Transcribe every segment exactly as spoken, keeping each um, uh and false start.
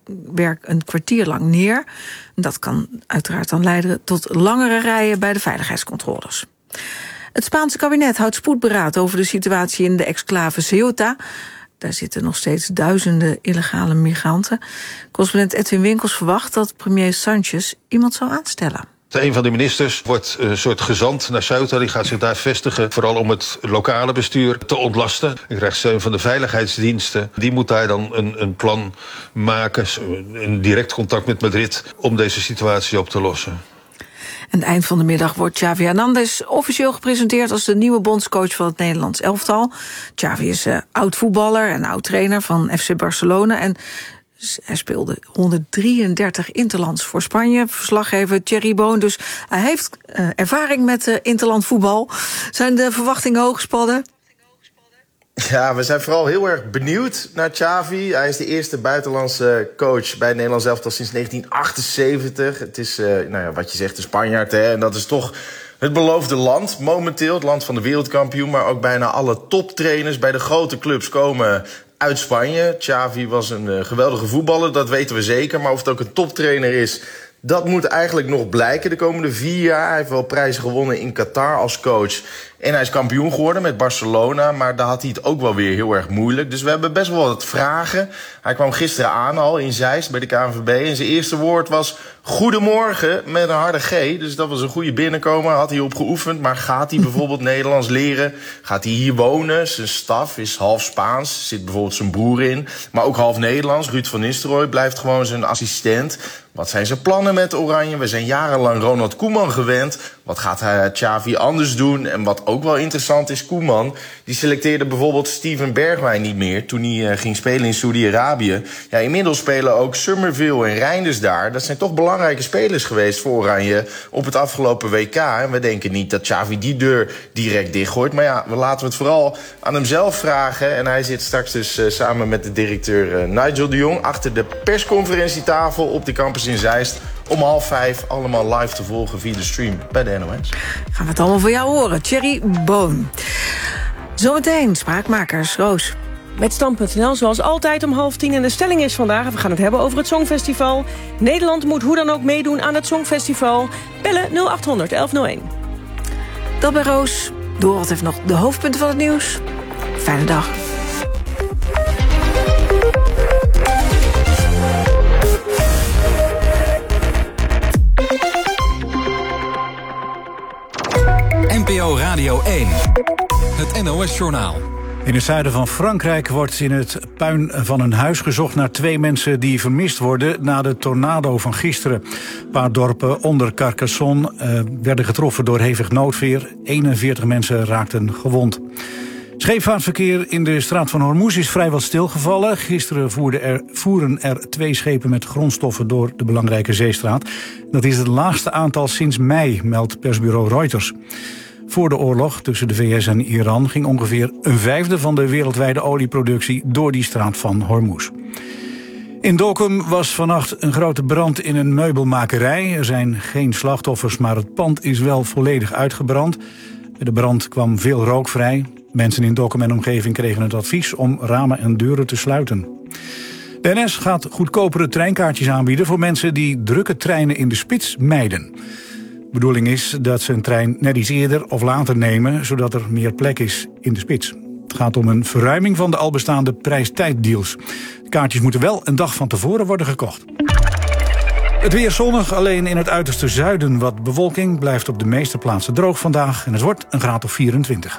werk een kwartier lang neer. Dat kan uiteraard dan leiden tot langere rijen bij de veiligheidscontroles. Het Spaanse kabinet houdt spoedberaad over de situatie in de exclave Ceuta. Daar zitten nog steeds duizenden illegale migranten. Correspondent Edwin Winkels verwacht dat premier Sanchez iemand zou aanstellen. Een van de ministers wordt een soort gezant naar Ceuta. Die gaat zich daar vestigen, vooral om het lokale bestuur te ontlasten. Hij krijgt steun van de veiligheidsdiensten. Die moet daar dan een, een plan maken, in direct contact met Madrid, om deze situatie op te lossen. Aan het eind van de middag wordt Xavi Hernandez officieel gepresenteerd als de nieuwe bondscoach van het Nederlands elftal. Xavi is uh, oud-voetballer en oud-trainer van F C Barcelona en hij speelde honderddrieëndertig interlands voor Spanje. Verslaggever Thierry Boon, dus hij heeft uh, ervaring met uh, interland voetbal. Zijn de verwachtingen hoog gespannen? Ja, we zijn vooral heel erg benieuwd naar Xavi. Hij is de eerste buitenlandse coach bij het Nederlands elftal sinds negentien achtenzeventig. Het is, uh, nou ja, wat je zegt, een Spanjaard, hè, en dat is toch het beloofde land momenteel. Het land van de wereldkampioen, maar ook bijna alle toptrainers bij de grote clubs komen uit Spanje. Xavi was een uh, geweldige voetballer, dat weten we zeker. Maar of het ook een toptrainer is, dat moet eigenlijk nog blijken de komende vier jaar. Hij heeft wel prijzen gewonnen in Qatar als coach. En hij is kampioen geworden met Barcelona, maar daar had hij het ook wel weer heel erg moeilijk. Dus we hebben best wel wat vragen. Hij kwam gisteren aan al in Zeist bij de K N V B. En zijn eerste woord was goedemorgen met een harde G. Dus dat was een goede binnenkomen, had hij op geoefend. Maar gaat hij bijvoorbeeld Nederlands leren? Gaat hij hier wonen? Zijn staf is half Spaans, zit bijvoorbeeld zijn broer in. Maar ook half Nederlands. Ruud van Nistelrooy blijft gewoon zijn assistent. Wat zijn zijn plannen met Oranje? We zijn jarenlang Ronald Koeman gewend. Wat gaat hij Xavi anders doen? En wat ook wel interessant is, Koeman die selecteerde bijvoorbeeld Steven Bergwijn niet meer toen hij uh, ging spelen in Saudi-Arabië. Ja, inmiddels spelen ook Summerville en Reinders daar. Dat zijn toch belangrijke spelers geweest voor Oranje op het afgelopen W K. En we denken niet dat Xavi die deur direct dichtgooit. Maar ja, we laten we het vooral aan hem zelf vragen. En hij zit straks dus uh, samen met de directeur uh, Nigel de Jong achter de persconferentietafel op de campus in Zeist. Om half vijf allemaal live te volgen via de stream bij de N O S. Gaan we het allemaal voor jou horen. Thierry Boon. Zometeen Spraakmakers. Roos. Met Stand punt n l zoals altijd om half tien. En de stelling is vandaag, we gaan het hebben over het Songfestival. Nederland moet hoe dan ook meedoen aan het Songfestival. Bellen nul acht honderd elf nul één. Dat bij Roos. Dorot heeft nog de hoofdpunten van het nieuws. Fijne dag. N P O Radio één. Het N O S-journaal. In het zuiden van Frankrijk wordt in het puin van een huis gezocht naar twee mensen die vermist worden na de tornado van gisteren. Een paar dorpen onder Carcassonne uh, werden getroffen door hevig noodweer. eenenveertig mensen raakten gewond. Scheepvaartverkeer in de straat van Hormuz is vrijwel stilgevallen. Gisteren voerden er, voeren er twee schepen met grondstoffen door de belangrijke zeestraat. Dat is het laagste aantal sinds mei, meldt persbureau Reuters. Voor de oorlog tussen de V S en Iran ging ongeveer een vijfde van de wereldwijde olieproductie door die straat van Hormuz. In Dokkum was vannacht een grote brand in een meubelmakerij. Er zijn geen slachtoffers, maar het pand is wel volledig uitgebrand. Bij de brand kwam veel rook vrij. Mensen in Dokkum en omgeving kregen het advies om ramen en deuren te sluiten. De N S gaat goedkopere treinkaartjes aanbieden voor mensen die drukke treinen in de spits mijden. De bedoeling is dat ze een trein net iets eerder of later nemen, zodat er meer plek is in de spits. Het gaat om een verruiming van de al bestaande prijs-tijddeals. De kaartjes moeten wel een dag van tevoren worden gekocht. Het weer zonnig, alleen in het uiterste zuiden wat bewolking. Blijft op de meeste plaatsen droog vandaag en het wordt een graad of vierentwintig.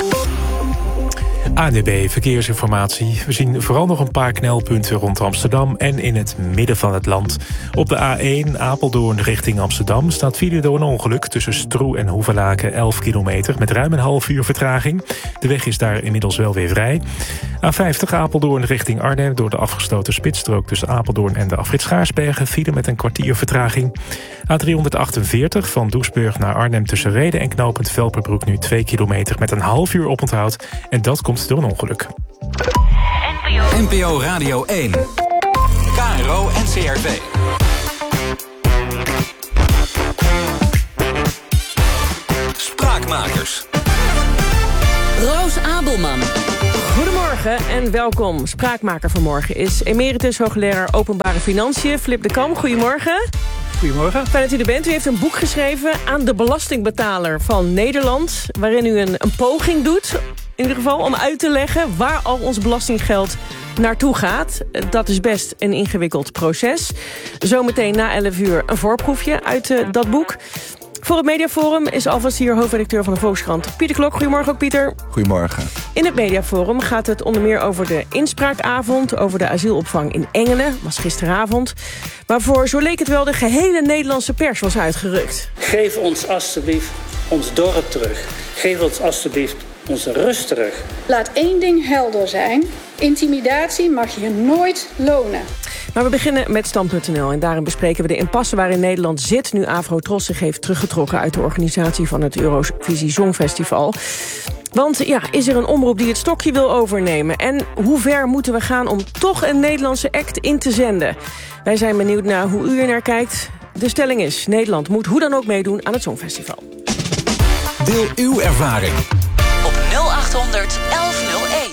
A N W B Verkeersinformatie. We zien vooral nog een paar knelpunten rond Amsterdam en in het midden van het land. Op de A één Apeldoorn richting Amsterdam staat file door een ongeluk tussen Stroe en Hoevelaken elf kilometer met ruim een half uur vertraging. De weg is daar inmiddels wel weer vrij. A vijftig Apeldoorn richting Arnhem door de afgesloten spitsstrook tussen Apeldoorn en de afrit Schaarsbergen file met een kwartier vertraging. A driehonderdachtenveertig van Doesburg naar Arnhem tussen Rheden en knooppunt Velperbroek nu twee kilometer met een half uur oponthoud. En dat komt door een ongeluk. N P O Radio één. K R O en C R V. Spraakmakers. Roos Abelman. Goedemorgen. Goedemorgen en welkom. Spraakmaker vanmorgen is emeritus hoogleraar openbare financiën Flip de Kam. Goedemorgen. Goedemorgen. Fijn dat u er bent. U heeft een boek geschreven aan de belastingbetaler van Nederland, waarin u een, een poging doet, in ieder geval, om uit te leggen waar al ons belastinggeld naartoe gaat. Dat is best een ingewikkeld proces. Zometeen na elf uur een voorproefje uit uh, dat boek. Voor het Mediaforum is alvast hier hoofdredacteur van de Volkskrant Pieter Klok. Goedemorgen ook, Pieter. Goedemorgen. In het Mediaforum gaat het onder meer over de inspraakavond, over de asielopvang in Engelen, was gisteravond, waarvoor, zo leek het wel, de gehele Nederlandse pers was uitgerukt. Geef ons alstublieft ons dorp terug. Geef ons alstublieft onze rust terug. Laat één ding helder zijn. Intimidatie mag je nooit lonen. Maar we beginnen met stand punt n l en daarin bespreken we de impasse waarin Nederland zit nu Afro-Tros zich heeft teruggetrokken uit de organisatie van het Eurovisie Songfestival. Want ja, is er een omroep die het stokje wil overnemen? En hoe ver moeten we gaan om toch een Nederlandse act in te zenden? Wij zijn benieuwd naar hoe u er naar kijkt. De stelling is, Nederland moet hoe dan ook meedoen aan het Songfestival. Deel uw ervaring op nul achthonderd elf nul één.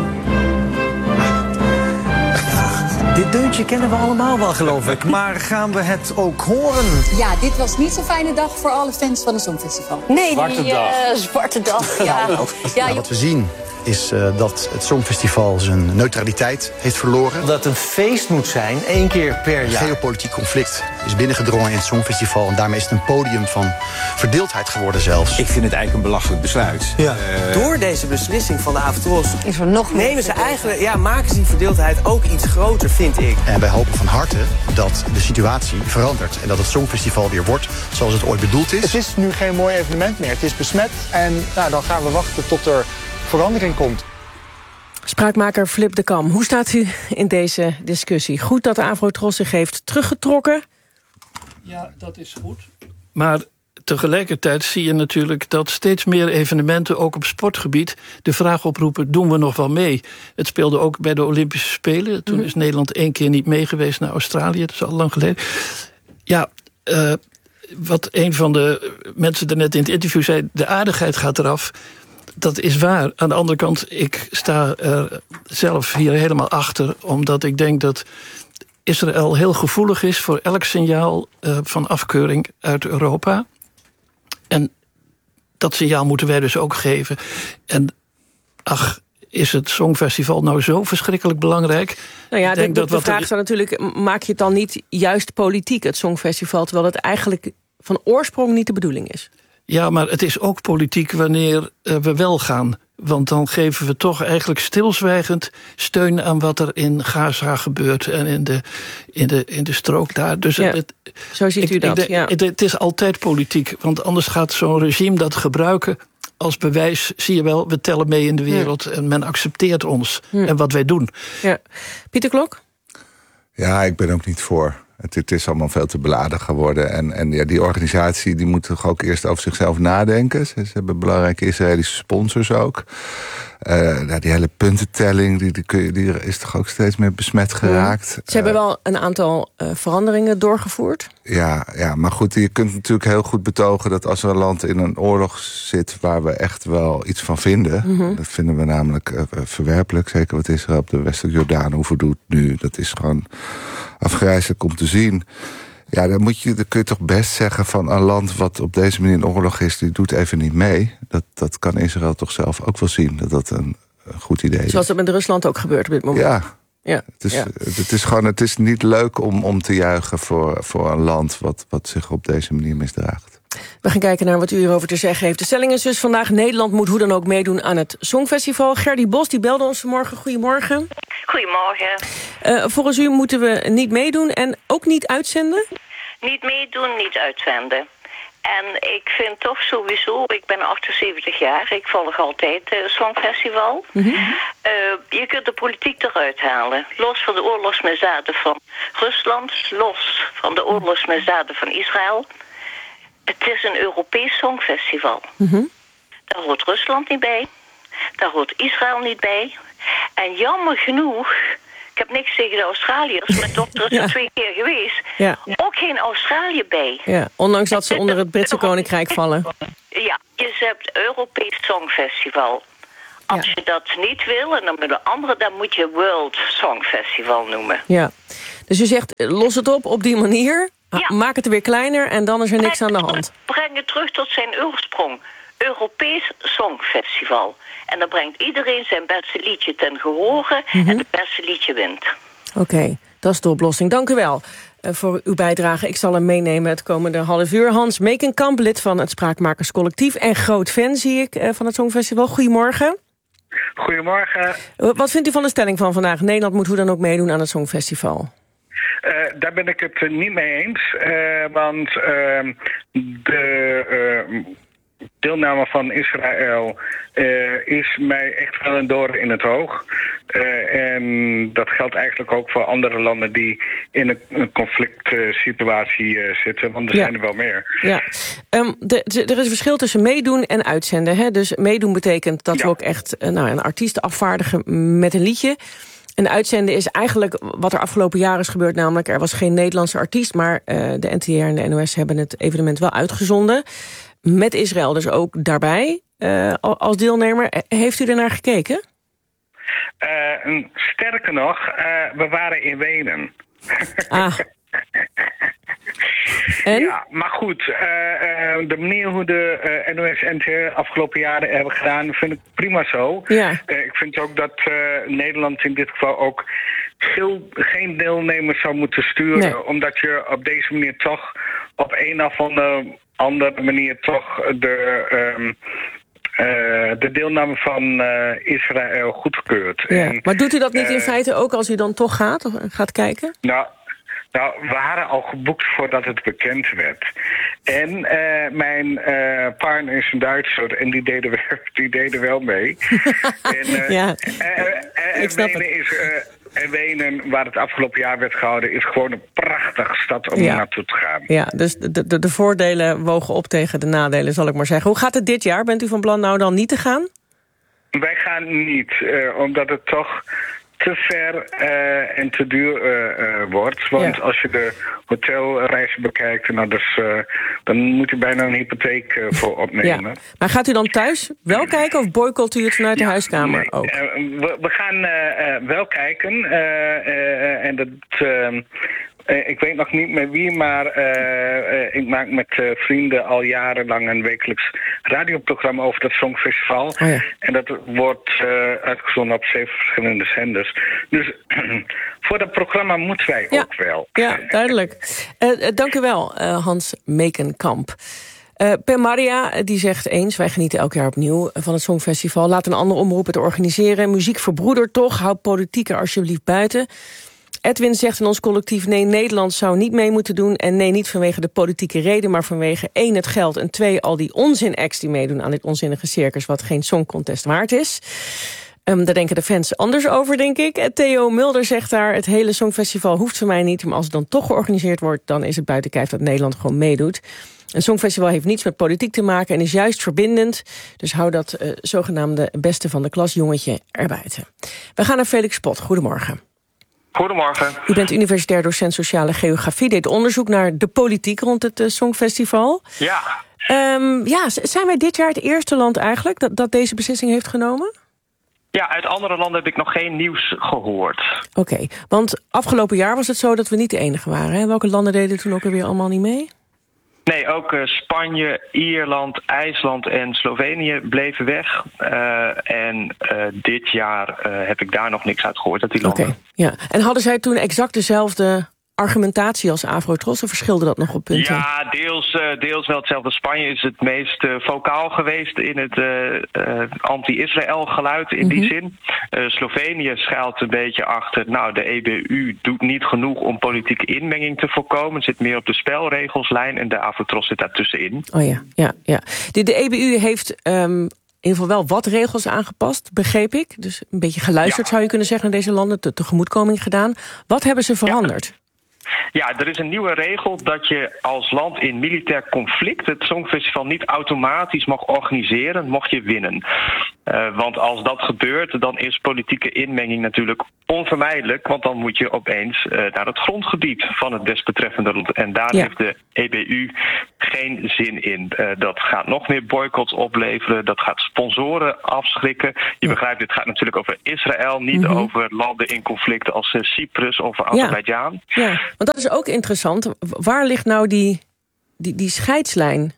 Dit deuntje kennen we allemaal wel, geloof ik. Maar gaan we het ook horen? Ja, dit was niet zo'n fijne dag voor alle fans van het Songfestival. Nee, zwarte die dag. Uh, zwarte dag, ja. Nou, ja, wat we zien is uh, dat het Songfestival zijn neutraliteit heeft verloren. Dat het een feest moet zijn, één keer per Een jaar. geopolitiek conflict is binnengedrongen in het Songfestival. En daarmee is het een podium van verdeeldheid geworden zelfs. Ik vind het eigenlijk een belachelijk besluit. Ja. Uh, Door deze beslissing van de Afro-Tros is er nog meer nemen ze eigenlijk, ja, maken ze die verdeeldheid ook iets groter, vind ik. En wij hopen van harte dat de situatie verandert. En dat het Songfestival weer wordt zoals het ooit bedoeld is. Het is nu geen mooi evenement meer. Het is besmet. En nou, dan gaan we wachten tot er verandering komt. Spraakmaker Flip de Kam, hoe staat u in deze discussie? Goed dat de Afro-Tros zich heeft teruggetrokken? Ja, dat is goed. Maar tegelijkertijd zie je natuurlijk dat steeds meer evenementen, ook op sportgebied, de vraag oproepen, doen we nog wel mee? Het speelde ook bij de Olympische Spelen. Toen is Nederland één keer niet mee geweest naar Australië. Dat is al lang geleden. Ja, uh, wat een van de mensen er net in het interview zei, de aardigheid gaat eraf. Dat is waar. Aan de andere kant, ik sta er zelf hier helemaal achter, omdat ik denk dat Israël heel gevoelig is voor elk signaal uh, van afkeuring uit Europa. En dat signaal moeten wij dus ook geven. En ach, is het Songfestival nou zo verschrikkelijk belangrijk? Nou ja, ik denk de, dat de wat vraag er... is dan natuurlijk, maak je het dan niet juist politiek, het Songfestival, terwijl het eigenlijk van oorsprong niet de bedoeling is? Ja, maar het is ook politiek wanneer uh, we wel gaan. Want dan geven we toch eigenlijk stilzwijgend steun aan wat er in Gaza gebeurt en in de, in de, in de strook daar. Dus ja, het, zo ziet ik, u dat, ik, ja. het, het is altijd politiek, want anders gaat zo'n regime dat gebruiken als bewijs, zie je wel, we tellen mee in de wereld ja. en men accepteert ons ja. en wat wij doen. Ja. Pieter Klok? Ja, ik ben ook niet voor. Het, het is allemaal veel te beladen geworden. En, en ja, die organisatie die moet toch ook eerst over zichzelf nadenken. Ze, ze hebben belangrijke Israëlische sponsors ook. Uh, nou, die hele puntentelling die, die, kun je, die is toch ook steeds meer besmet geraakt. Ja. Ze hebben wel een aantal uh, veranderingen doorgevoerd. Ja, ja, maar goed, je kunt natuurlijk heel goed betogen dat als er een land in een oorlog zit waar we echt wel iets van vinden, mm-hmm. dat vinden we namelijk uh, verwerpelijk, zeker wat Israël op de Westelijke Jordaanoever doet nu, dat is gewoon afgrijzelijk om te zien. Ja, dan, moet je, dan kun je toch best zeggen van een land wat op deze manier in oorlog is, die doet even niet mee. Dat, dat kan Israël toch zelf ook wel zien, dat dat een, een goed idee is. Zoals dat met Rusland ook gebeurt op dit moment. Ja. Ja, het, is, ja. het is gewoon, het is niet leuk om, om te juichen voor, voor een land wat, wat zich op deze manier misdraagt. We gaan kijken naar wat u hierover te zeggen heeft. De stelling is dus vandaag, Nederland moet hoe dan ook meedoen aan het Songfestival. Gerdy Bos, die belde ons vanmorgen. Goedemorgen. Goedemorgen. Uh, volgens u moeten we niet meedoen en ook niet uitzenden? Niet meedoen, niet uitzenden. En ik vind toch sowieso, ik ben achtenzeventig jaar, ik volg altijd het uh, Songfestival. Mm-hmm. Uh, je kunt de politiek eruit halen. Los van de oorlogsmisdaden van Rusland, los van de oorlogsmisdaden van Israël. Het is een Europees Songfestival. Mm-hmm. Daar hoort Rusland niet bij. Daar hoort Israël niet bij. En jammer genoeg, ik heb niks tegen de Australiërs, mijn dochter is er ja. twee keer geweest. Ja. Ook geen Australië bij. Ja, ondanks dat ze onder het Britse Koninkrijk vallen. Ja, je hebt Europees Songfestival. Als je dat niet wil, en dan met de andere, dan moet je World Song Festival noemen. Ja, dus je zegt, los het op op die manier, ja. Maak het er weer kleiner en dan is er niks breng aan de hand. Breng het terug tot zijn oorsprong. Europees Songfestival. En dan brengt iedereen zijn beste liedje ten gehore mm-hmm. en het beste liedje wint. Oké, okay, dat is de oplossing. Dank u wel uh, voor uw bijdrage. Ik zal hem meenemen het komende half uur. Hans Mekenkamp, lid van het Spraakmakerscollectief en groot fan, zie ik, uh, van het Songfestival. Goedemorgen. Goedemorgen. Uh, wat vindt u van de stelling van vandaag? Nederland moet hoe dan ook meedoen aan het Songfestival. Uh, daar ben ik het uh, niet mee eens. Uh, want uh, de... Uh, deelname van Israël uh, is mij echt wel een doorn in het oog. Uh, en dat geldt eigenlijk ook voor andere landen die in een, een conflict uh, situatie uh, zitten. Want er ja. zijn er wel meer. Ja. Um, de, de, er is een verschil tussen meedoen en uitzenden. Hè? Dus meedoen betekent dat ja. we ook echt uh, nou, een artiest afvaardigen met een liedje. En uitzenden is eigenlijk wat er afgelopen jaar is gebeurd. Namelijk, er was geen Nederlandse artiest, maar uh, de N T R en de N O S hebben het evenement wel uitgezonden. Met Israël dus ook daarbij, uh, als deelnemer. Heeft u er naar gekeken? Uh, sterker nog, uh, we waren in Wenen. Ah. En? Ja, maar goed, uh, uh, de manier hoe de uh, N O S en N T R afgelopen jaren hebben gedaan, vind ik prima zo. Ja. Uh, ik vind ook dat uh, Nederland in dit geval ook veel, geen deelnemers zou moeten sturen, nee. Omdat je op deze manier toch op een of andere, andere manier toch de... Um, Uh, de deelname van uh, Israël goedkeurt. Ja, en, maar doet u dat niet uh, in feite ook als u dan toch gaat of gaat kijken? Nou, nou, we hadden al geboekt voordat het bekend werd. En uh, mijn uh, partner is een Duitser en die deden, we, die deden wel mee. en uh, ja, uh, uh, uh, ik snap Wenen het. is... Uh, En Wenen, waar het afgelopen jaar werd gehouden, is gewoon een prachtige stad om ja. naartoe te gaan. Ja, dus de, de, de voordelen wogen op tegen de nadelen, zal ik maar zeggen. Hoe gaat het dit jaar? Bent u van plan nou dan niet te gaan? Wij gaan niet, uh, omdat het toch te ver uh, en te duur uh, uh, wordt. Want ja. als je de hotelreizen bekijkt, nou, dus, uh, dan moet je bijna een hypotheek uh, voor opnemen. Ja. Maar gaat u dan thuis wel kijken of boycott u het vanuit ja, de huiskamer nee, ook? Uh, we, we gaan uh, uh, wel kijken. Uh, uh, en dat... Uh, Uh, ik weet nog niet met wie, maar uh, uh, ik maak met uh, vrienden al jarenlang een wekelijks radioprogramma over dat Songfestival. Oh ja. En dat wordt uh, uitgezonden op zeven verschillende zenders. Dus voor dat programma moeten wij ja. ook wel. Ja, duidelijk. Uh, dank u wel, uh, Hans Mekenkamp. Uh, Per Maria die zegt eens, wij genieten elk jaar opnieuw van het Songfestival. Laat een ander omroep het organiseren. Muziek verbroedert toch, hou politiek er alsjeblieft buiten. Edwin zegt in ons collectief, nee, Nederland zou niet mee moeten doen. En nee, niet vanwege de politieke reden, maar vanwege één, het geld. En twee, al die onzin-acts die meedoen aan dit onzinnige circus, wat geen songcontest waard is. Um, daar denken de fans anders over, denk ik. En Theo Mulder zegt daar, het hele Songfestival hoeft voor mij niet. Maar als het dan toch georganiseerd wordt, dan is het buiten kijf dat Nederland gewoon meedoet. Een Songfestival heeft niets met politiek te maken en is juist verbindend. Dus hou dat uh, zogenaamde beste van de klas jongetje erbuiten. We gaan naar Felix Spot. Goedemorgen. Goedemorgen. U bent universitair docent sociale geografie. Deed onderzoek naar de politiek rond het uh, Songfestival. Ja. Um, ja, zijn wij dit jaar het eerste land eigenlijk dat, dat deze beslissing heeft genomen? Ja, uit andere landen heb ik nog geen nieuws gehoord. Oké, okay, want afgelopen jaar was het zo dat we niet de enige waren. Hè? Welke landen deden toen ook alweer allemaal niet mee? Nee, ook uh, Spanje, Ierland, IJsland en Slovenië bleven weg. Uh, en uh, dit jaar uh, heb ik daar nog niks uit gehoord uit die landen. Oké, ja. En hadden zij toen exact dezelfde argumentatie als Afro-Tros, of verschilde dat nog op punten? Ja, deels, uh, deels wel hetzelfde. Spanje is het meest uh, vocaal geweest in het uh, uh, anti-Israël geluid in mm-hmm. die zin. Uh, Slovenië schuilt een beetje achter, nou, de E B U doet niet genoeg om politieke inmenging te voorkomen. Het zit meer op de spelregelslijn en de Afro-Tros zit daartussenin. Oh ja, ja, ja. De, de E B U heeft Um... in ieder geval wel wat regels aangepast, begreep ik. Dus een beetje geluisterd, ja. zou je kunnen zeggen, naar deze landen, te tegemoetkoming gedaan. Wat hebben ze veranderd? Ja. Ja, er is een nieuwe regel dat je als land in militair conflict het Songfestival niet automatisch mag organiseren, mocht je winnen. Uh, want als dat gebeurt, dan is politieke inmenging natuurlijk onvermijdelijk, want dan moet je opeens uh, naar het grondgebied van het desbetreffende land. En daar ja. heeft de E B U geen zin in. Uh, dat gaat nog meer boycotts opleveren. Dat gaat sponsoren afschrikken. Je ja. begrijpt, dit gaat natuurlijk over Israël, niet mm-hmm. over landen in conflict als uh, Cyprus of Azerbeidzjan. Ja. ja, want dat is ook interessant. Waar ligt nou die, die, die scheidslijn?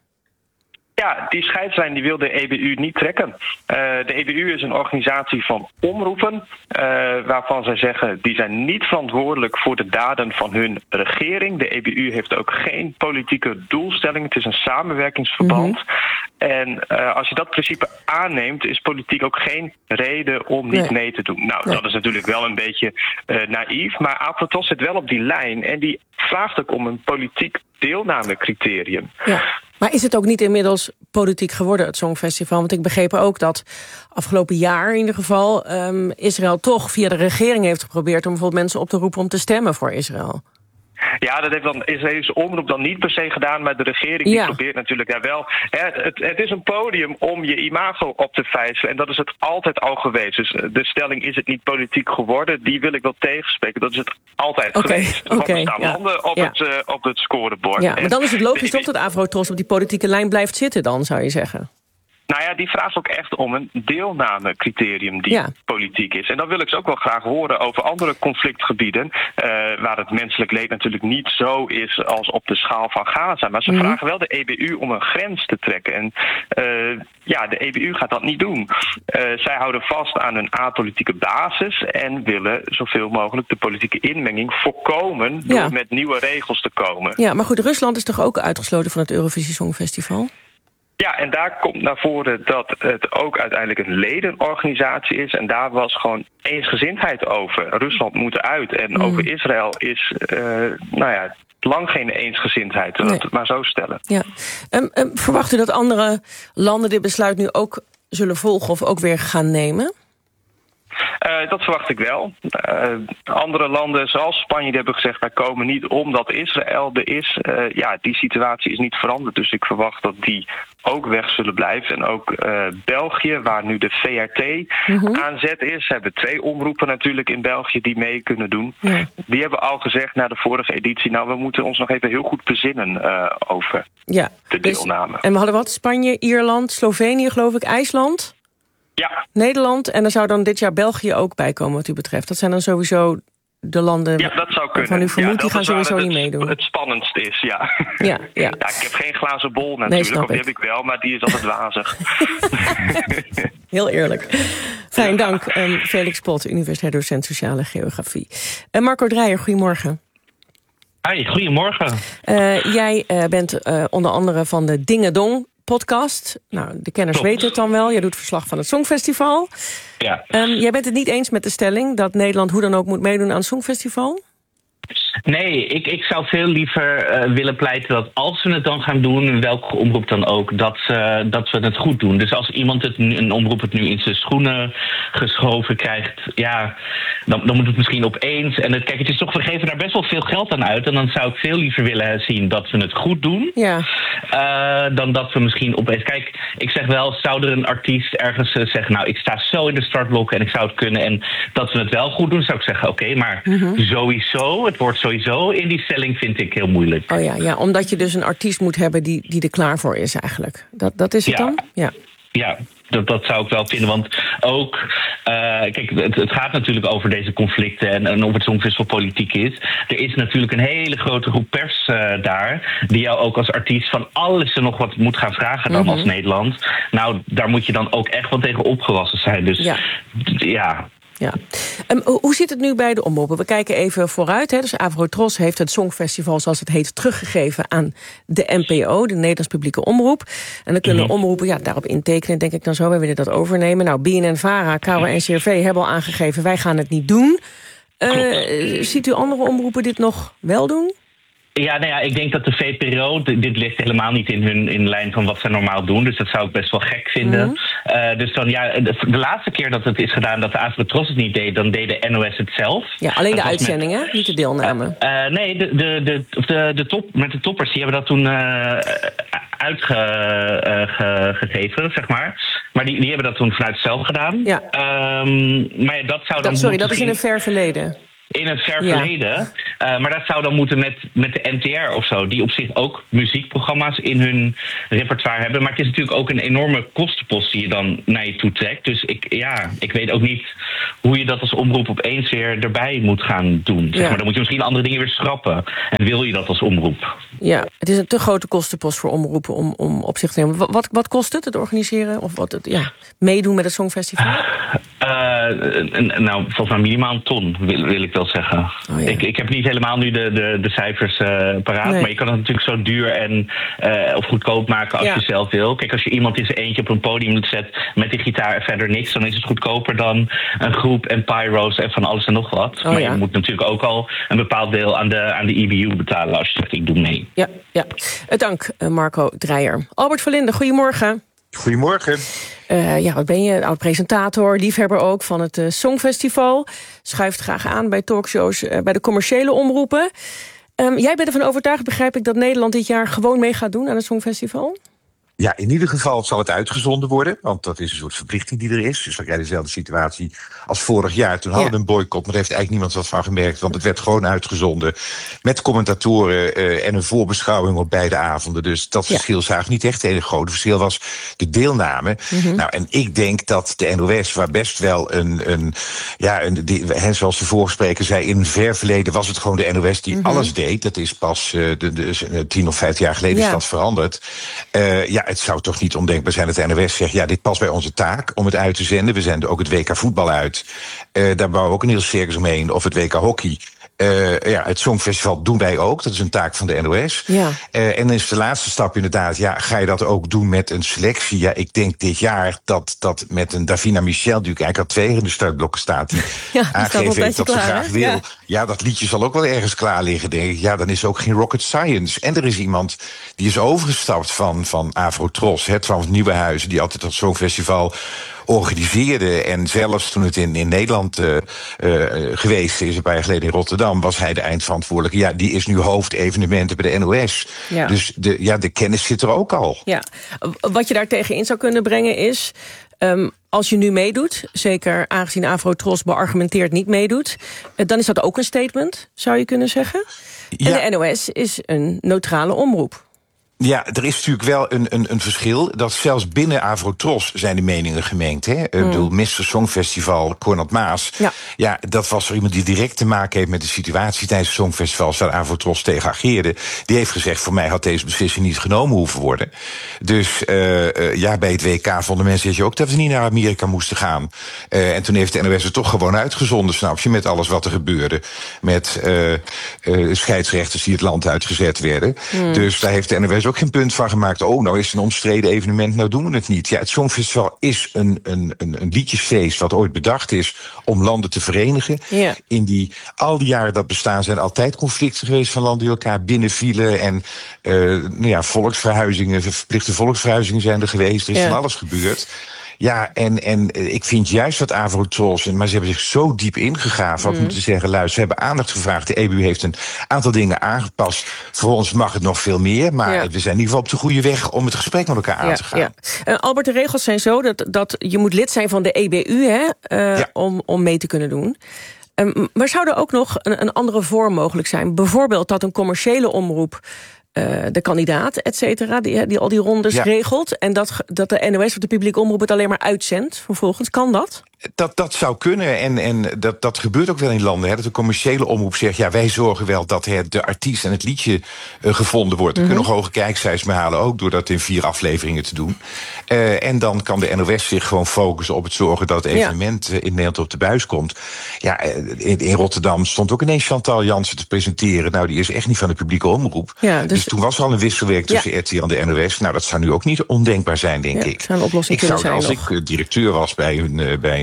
Ja, die scheidslijn die wil de E B U niet trekken. Uh, de E B U is een organisatie van omroepen, uh, waarvan zij zeggen die zijn niet verantwoordelijk voor de daden van hun regering. De E B U heeft ook geen politieke doelstelling. Het is een samenwerkingsverband. Mm-hmm. En uh, als je dat principe aanneemt, is politiek ook geen reden om niet nee. mee te doen. Nou, nee. dat is natuurlijk wel een beetje uh, naïef, maar AfroTros zit wel op die lijn en die vraagt ook om een politiek deelnamecriterium. Ja. Maar is het ook niet inmiddels politiek geworden, het Songfestival? Want ik begreep ook dat afgelopen jaar in ieder geval Um, Israël toch via de regering heeft geprobeerd om bijvoorbeeld mensen op te roepen om te stemmen voor Israël. Ja, dat heeft dan Israëlische omroep dan niet per se gedaan, maar de regering die ja. probeert natuurlijk daar wel. Het, het, het is een podium om je imago op te vijzelen en dat is het altijd al geweest. Dus de stelling is het niet politiek geworden, die wil ik wel tegenspreken. Dat is het altijd okay. geweest. Want okay. er staan ja. landen op, ja. het, uh, op het scorebord. Ja, maar dan is het logisch toch dat AfroTros op die politieke lijn blijft zitten dan, zou je zeggen? Nou ja, die vraagt ook echt om een deelnamecriterium die ja. politiek is. En dan wil ik ze ook wel graag horen over andere conflictgebieden, uh, waar het menselijk leed natuurlijk niet zo is als op de schaal van Gaza. Maar ze mm-hmm. vragen wel de E B U om een grens te trekken. En uh, ja, de E B U gaat dat niet doen. Uh, zij houden vast aan een apolitieke basis en willen zoveel mogelijk de politieke inmenging voorkomen door ja. met nieuwe regels te komen. Ja, maar goed, Rusland is toch ook uitgesloten van het Eurovisie Songfestival? Ja, en daar komt naar voren dat het ook uiteindelijk een ledenorganisatie is. En daar was gewoon eensgezindheid over. Rusland moet eruit. En mm. over Israël is, uh, nou ja, lang geen eensgezindheid. Laten we het maar zo stellen. Ja. Um, um, verwacht u dat andere landen dit besluit nu ook zullen volgen of ook weer gaan nemen? Uh, dat verwacht ik wel. Uh, andere landen zoals Spanje die hebben gezegd, wij komen niet omdat Israël er is. Uh, ja, die situatie is niet veranderd. Dus ik verwacht dat die ook weg zullen blijven. En ook uh, België, waar nu de V R T mm-hmm. aan zet is. Ze hebben twee omroepen natuurlijk in België die mee kunnen doen. Ja. Die hebben al gezegd na de vorige editie, nou, we moeten ons nog even heel goed bezinnen uh, over ja. de deelname. Dus, en we hadden wat? Spanje, Ierland, Slovenië geloof ik, IJsland? Ja. Nederland, en er zou dan dit jaar België ook bij komen wat u betreft. Dat zijn dan sowieso de landen ja, dat zou kunnen. Van u vermoedt, ja, die gaan sowieso het, niet meedoen. Het spannendste is, ja. Ja, ja. ja. Ik heb geen glazen bol natuurlijk, nee, of die ik. heb ik wel, maar die is altijd wazig. Heel eerlijk. Fijn, dank. Um, Felix Pot, universitair docent sociale geografie. Uh, Marco Dreyer, goedemorgen. Hi, goedemorgen. Uh, jij uh, bent uh, onder andere van de Dingedong podcast. Nou, de kenners Klopt. weten het dan wel. Jij doet verslag van het Songfestival. Ja. Um, jij bent het niet eens met de stelling dat Nederland hoe dan ook moet meedoen aan het Songfestival? Nee, ik, ik zou veel liever uh, willen pleiten dat als we het dan gaan doen, welke omroep dan ook, dat, uh, dat we het goed doen. Dus als iemand het nu, een omroep het nu in zijn schoenen geschoven krijgt, ja, dan, dan moet het misschien opeens. En het, kijk, het is toch, we geven daar best wel veel geld aan uit. En dan zou ik veel liever willen zien dat we het goed doen. Ja. Uh, dan dat we misschien opeens. Kijk, ik zeg wel, zou er een artiest ergens uh, zeggen, nou, ik sta zo in de startblokken en ik zou het kunnen. En dat we het wel goed doen, zou ik zeggen, oké, okay, maar mm-hmm. sowieso, het wordt sowieso in die stelling vind ik heel moeilijk. Oh ja, ja, omdat je dus een artiest moet hebben die, die er klaar voor is eigenlijk. Dat, dat is het ja. dan? Ja. Ja, dat, dat zou ik wel vinden. Want ook, uh, kijk, het, het gaat natuurlijk over deze conflicten en, en of het Songfestival politiek is. Er is natuurlijk een hele grote groep pers uh, daar, die jou ook als artiest van alles en nog wat moet gaan vragen dan mm-hmm. als Nederland. Nou, daar moet je dan ook echt wel tegen opgewassen zijn. Dus ja. D- ja. Ja. Um, hoe zit het nu bij de omroepen? We kijken even vooruit. Hè. Dus AfroTros heeft het Songfestival, zoals het heet, teruggegeven aan de N P O, de Nederlands Publieke Omroep. En dan kunnen mm-hmm. omroepen ja, daarop intekenen, denk ik dan zo. Wij willen dat overnemen. Nou, B N N, VARA, K R O en N C R V hebben al aangegeven, wij gaan het niet doen. Uh, ziet u andere omroepen dit nog wel doen? Ja, nou ja, ik denk dat de V P R O, dit ligt helemaal niet in hun in lijn van wat ze normaal doen. Dus dat zou ik best wel gek vinden. Mm-hmm. Uh, dus dan, ja, de, de laatste keer dat het is gedaan dat de Avrotros het niet deed, dan deed de N O S het zelf. Ja, alleen dat de uitzendingen, met, niet de deelname. Uh, uh, nee, de, de, de, de, de top, met de toppers, die hebben dat toen uh, uitgegeven, uh, zeg maar. Maar die, die hebben dat toen vanuit zelf gedaan. Ja. Um, maar ja, dat zou dan dat, sorry, dat is in een ver verleden. In het ver ja. verleden. Uh, maar dat zou dan moeten met, met de N T R of zo, die op zich ook muziekprogramma's in hun repertoire hebben. Maar het is natuurlijk ook een enorme kostenpost die je dan naar je toe trekt. Dus ik, ja, ik weet ook niet hoe je dat als omroep opeens weer erbij moet gaan doen. Zeg ja. maar. Dan moet je misschien andere dingen weer schrappen. En wil je dat als omroep? Ja, het is een te grote kostenpost voor omroepen om, om op zich te nemen. Wat, wat, wat kost het, het organiseren? Of wat het, ja, meedoen met het Songfestival? Uh, nou, volgens mij minimaal een ton, wil, wil ik wel zeggen. Oh, ja. ik, ik heb niet helemaal nu de, de, de cijfers uh, paraat, nee. Maar je kan het natuurlijk zo duur en uh, of goedkoop maken als ja. je zelf wil. Kijk, als je iemand in zijn eentje op een podium zet met de gitaar en verder niks, dan is het goedkoper dan een groep en pyro's en van alles en nog wat. Oh, maar ja. je moet natuurlijk ook al een bepaald deel aan de, aan de I B U betalen als je zegt ik doe mee. Ja, ja. Dank Marco Dreyer. Albert Verlinde, goedemorgen. Goedemorgen. Uh, ja, wat ben je? Oud-presentator, liefhebber ook van het uh, Songfestival. Schuift graag aan bij talkshows, uh, bij de commerciële omroepen. Um, jij bent ervan overtuigd, begrijp ik, dat Nederland dit jaar gewoon mee gaat doen aan het Songfestival? Ja, in ieder geval zal het uitgezonden worden, want dat is een soort verplichting die er is. Dus dan krijg je dezelfde situatie als vorig jaar. Toen hadden we ja. een boycott, maar daar heeft eigenlijk niemand wat van gemerkt, want het werd gewoon uitgezonden met commentatoren uh, en een voorbeschouwing op beide avonden. Dus dat ja. verschil zag niet echt. Het hele grote verschil was de deelname. Mm-hmm. Nou, en ik denk dat de N O S, waar best wel een, een ja, een, die, hè, zoals de vorige spreker zei, in een ver verleden was het gewoon de N O S die mm-hmm. alles deed. Dat is pas uh, de, de, de, tien of vijftien jaar geleden ja. is dat veranderd. Uh, ja, het zou toch niet ondenkbaar zijn dat de N O S zegt, ja, dit past bij onze taak om het uit te zenden. We zenden ook het W K voetbal uit. Uh, daar bouwen we ook een heel circus omheen. Of het W K hockey. Uh, ja, het Songfestival doen wij ook. Dat is een taak van de N O S. Ja. Uh, en dan is de laatste stap inderdaad, ja, ga je dat ook doen met een selectie? Ja, ik denk dit jaar dat dat met een Davina Michel, die eigenlijk al twee in de startblokken staat, die ja, aangegeven heeft dat klaar, ze graag hè? wil. Ja. ja, dat liedje zal ook wel ergens klaar liggen, denk ik. Ja, dan is ook geen rocket science. En er is iemand die is overgestapt van, van Avrotros, het van het Nieuwe Huizen, die altijd dat Songfestival organiseerde. En zelfs toen het in, in Nederland uh, uh, geweest is, een paar jaar geleden in Rotterdam, was hij de eindverantwoordelijke. Ja, die is nu hoofdevenementen bij de N O S. Ja. Dus de, ja, de kennis zit er ook al. Ja. Wat je daar tegenin zou kunnen brengen is, Um, als je nu meedoet, zeker aangezien Avrotros beargumenteerd niet meedoet, dan is dat ook een statement, zou je kunnen zeggen. Ja. En de N O S is een neutrale omroep. Ja, er is natuurlijk wel een, een, een verschil. Dat zelfs binnen Avrotros zijn de meningen gemengd. Hè? Mm. Ik bedoel, mister Songfestival, Cornald Maas. Ja. ja, dat was er iemand die direct te maken heeft met de situatie tijdens het Songfestival, waar Avrotros tegen ageerde. Die heeft gezegd, voor mij had deze beslissing niet genomen hoeven worden. Dus uh, uh, ja, bij het W K vonden mensen je ook dat we niet naar Amerika moesten gaan. Uh, en toen heeft de N O S het toch gewoon uitgezonden, snap je, met alles wat er gebeurde. Met uh, uh, scheidsrechters die het land uitgezet werden. Mm. Dus daar heeft de N O S ook geen punt van gemaakt. Oh, nou is het een omstreden evenement, nou doen we het niet. Ja, het Songfestival is een, een, een, een liedjesfeest wat ooit bedacht is om landen te verenigen. Ja. In die, al die jaren dat bestaan zijn altijd conflicten geweest van landen die elkaar binnenvielen. En uh, nou ja, volksverhuizingen, verplichte volksverhuizingen zijn er geweest. Er is ja. van alles gebeurd. Ja, en, en ik vind juist dat Avrotros, maar ze hebben zich zo diep ingegraven, wat mm. moeten zeggen, luister, ze hebben aandacht gevraagd. De E B U heeft een aantal dingen aangepast. Voor ons mag het nog veel meer, maar ja. we zijn in ieder geval op de goede weg om het gesprek met elkaar aan ja, te gaan. Ja. Uh, Albert, de regels zijn zo dat, dat je moet lid zijn van de E B U, hè, uh, ja. om, om mee te kunnen doen. Um, maar zou er ook nog een, een andere vorm mogelijk zijn? Bijvoorbeeld dat een commerciële omroep Uh, de kandidaat, et cetera, die, die al die rondes ja. regelt, en dat, dat de N O S of de publieke omroep het alleen maar uitzendt vervolgens. Kan dat? Dat, dat zou kunnen en, en dat, dat gebeurt ook wel in landen. Hè, dat de commerciële omroep zegt, ja, wij zorgen wel dat het, de artiest en het liedje uh, gevonden wordt. We mm-hmm. kunnen nog hoge kijkcijfers mee halen, ook door dat in vier afleveringen te doen. Uh, en dan kan de N O S zich gewoon focussen op het zorgen dat het evenement ja. uh, in Nederland op de buis komt. Ja, in, in Rotterdam stond ook ineens Chantal Jansen te presenteren. Nou, die is echt niet van de publieke omroep. Ja, dus, dus toen was er al een wisselwerk tussen ja. R T L en de N O S. Nou, dat zou nu ook niet ondenkbaar zijn, denk ja, ik. Zou een oplossing ik zou, zijn als nog. ik uh, directeur was bij een, uh, bij een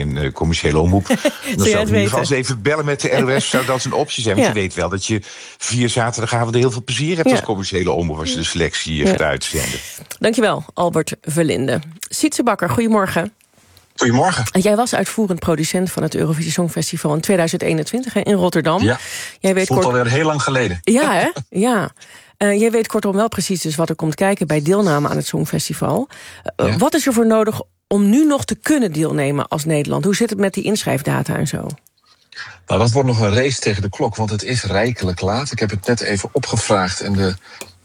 een uh, commerciële omroep. Dan zou ik in ieder geval eens even bellen met de N O S. Zou dat een optie zijn? Want ja. je weet wel dat je vier zaterdagavonden heel veel plezier hebt... Ja. als commerciële omroep als je de selectie ja. gaat uitzenden. Dankjewel, Albert Verlinde. Sietse Bakker, goedemorgen. Goedemorgen. Jij was uitvoerend producent van het Eurovisie Songfestival in tweeduizend eenentwintig hè, in Rotterdam. Ja, jij weet voelt kort... alweer heel lang geleden. Ja, hè? Ja. Uh, jij weet kortom wel precies dus wat er komt kijken bij deelname aan het Songfestival. Uh, ja. Wat is er voor nodig om nu nog te kunnen deelnemen als Nederland? Hoe zit het met die inschrijfdata en zo? Nou, dat wordt nog een race tegen de klok, want het is rijkelijk laat. Ik heb het net even opgevraagd en de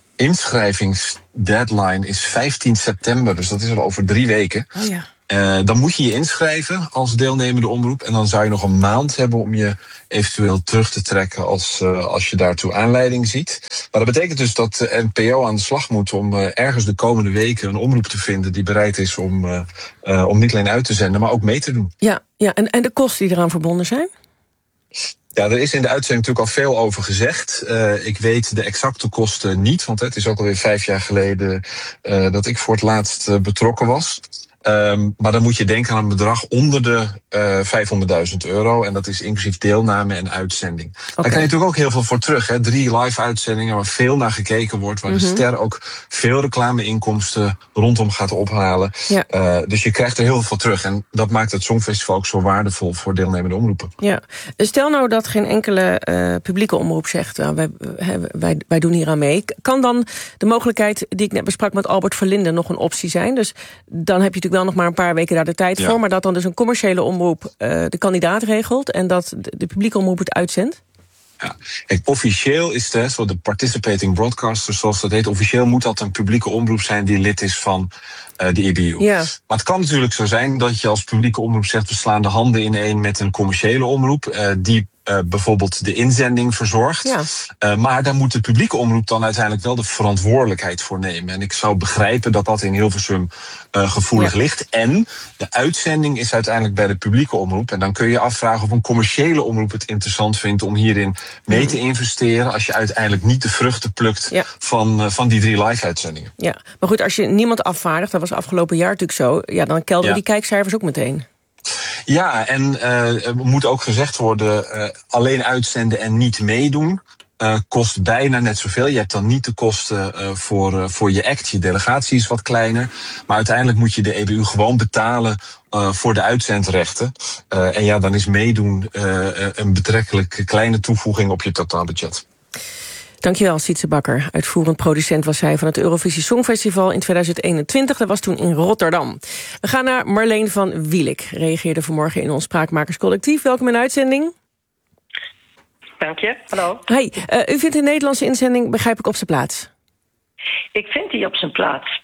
inschrijvingsdeadline is vijftien september, dus dat is al over drie weken. Oh ja. Uh, dan moet je je inschrijven als deelnemende omroep. En dan zou je nog een maand hebben om je eventueel terug te trekken als, uh, als je daartoe aanleiding ziet. Maar dat betekent dus dat de N P O aan de slag moet om uh, ergens de komende weken een omroep te vinden die bereid is om, uh, uh, om niet alleen uit te zenden, maar ook mee te doen. Ja, ja. En, en de kosten die eraan verbonden zijn? Ja, er is in de uitzending natuurlijk al veel over gezegd. Uh, ik weet de exacte kosten niet, want het is ook alweer vijf jaar geleden uh, dat ik voor het laatst uh, betrokken was. Um, maar dan moet je denken aan een bedrag onder de uh, vijfhonderdduizend euro. En dat is inclusief deelname en uitzending. Okay. Daar kan je natuurlijk ook heel veel voor terug. Hè? Drie live uitzendingen waar veel naar gekeken wordt. Waar mm-hmm. de ster ook veel reclameinkomsten rondom gaat ophalen. Ja. Uh, dus je krijgt er heel veel voor terug. En dat maakt het Songfestival ook zo waardevol voor deelnemende omroepen. Ja. Stel nou dat geen enkele uh, publieke omroep zegt... Uh, wij, wij, wij doen hier aan mee. Kan dan de mogelijkheid die ik net besprak met Albert Verlinde nog een optie zijn? Dus dan heb je wel nog maar een paar weken daar de tijd ja. voor... maar dat dan dus een commerciële omroep uh, de kandidaat regelt... en dat de, de publieke omroep het uitzendt? Ja, kijk, officieel is het, zo de participating broadcaster, zoals dat heet... officieel moet dat een publieke omroep zijn die lid is van uh, de E B U. Ja. Maar het kan natuurlijk zo zijn dat je als publieke omroep zegt... we slaan de handen ineen met een commerciële omroep... Uh, die Uh, bijvoorbeeld de inzending verzorgt. Ja. Uh, maar daar moet de publieke omroep dan uiteindelijk wel de verantwoordelijkheid voor nemen. En ik zou begrijpen dat dat in Hilversum uh, gevoelig ja. ligt. En de uitzending is uiteindelijk bij de publieke omroep. En dan kun je afvragen of een commerciële omroep het interessant vindt om hierin mee te investeren, als je uiteindelijk niet de vruchten plukt ja. van, uh, van die drie live-uitzendingen. Ja, maar goed, als je niemand afvaardigt, dat was afgelopen jaar natuurlijk zo, ja, dan kelderen ja. die kijkcijfers ook meteen. Ja, en uh, er moet ook gezegd worden, uh, alleen uitzenden en niet meedoen uh, kost bijna net zoveel. Je hebt dan niet de kosten uh, voor, uh, voor je act, je delegatie is wat kleiner. Maar uiteindelijk moet je de E B U gewoon betalen uh, voor de uitzendrechten. Uh, en ja, dan is meedoen uh, een betrekkelijk kleine toevoeging op je totaalbudget. Dankjewel, Sietse Bakker. Uitvoerend producent was hij van het Eurovisie Songfestival in tweeduizend eenentwintig. Dat was toen in Rotterdam. We gaan naar Marleen van Wielik. Reageerde vanmorgen in ons Spraakmakerscollectief. Welkom in de uitzending. Dank je, hallo. Hi, uh, u vindt de Nederlandse inzending, begrijp ik, op zijn plaats? Ik vind die op zijn plaats.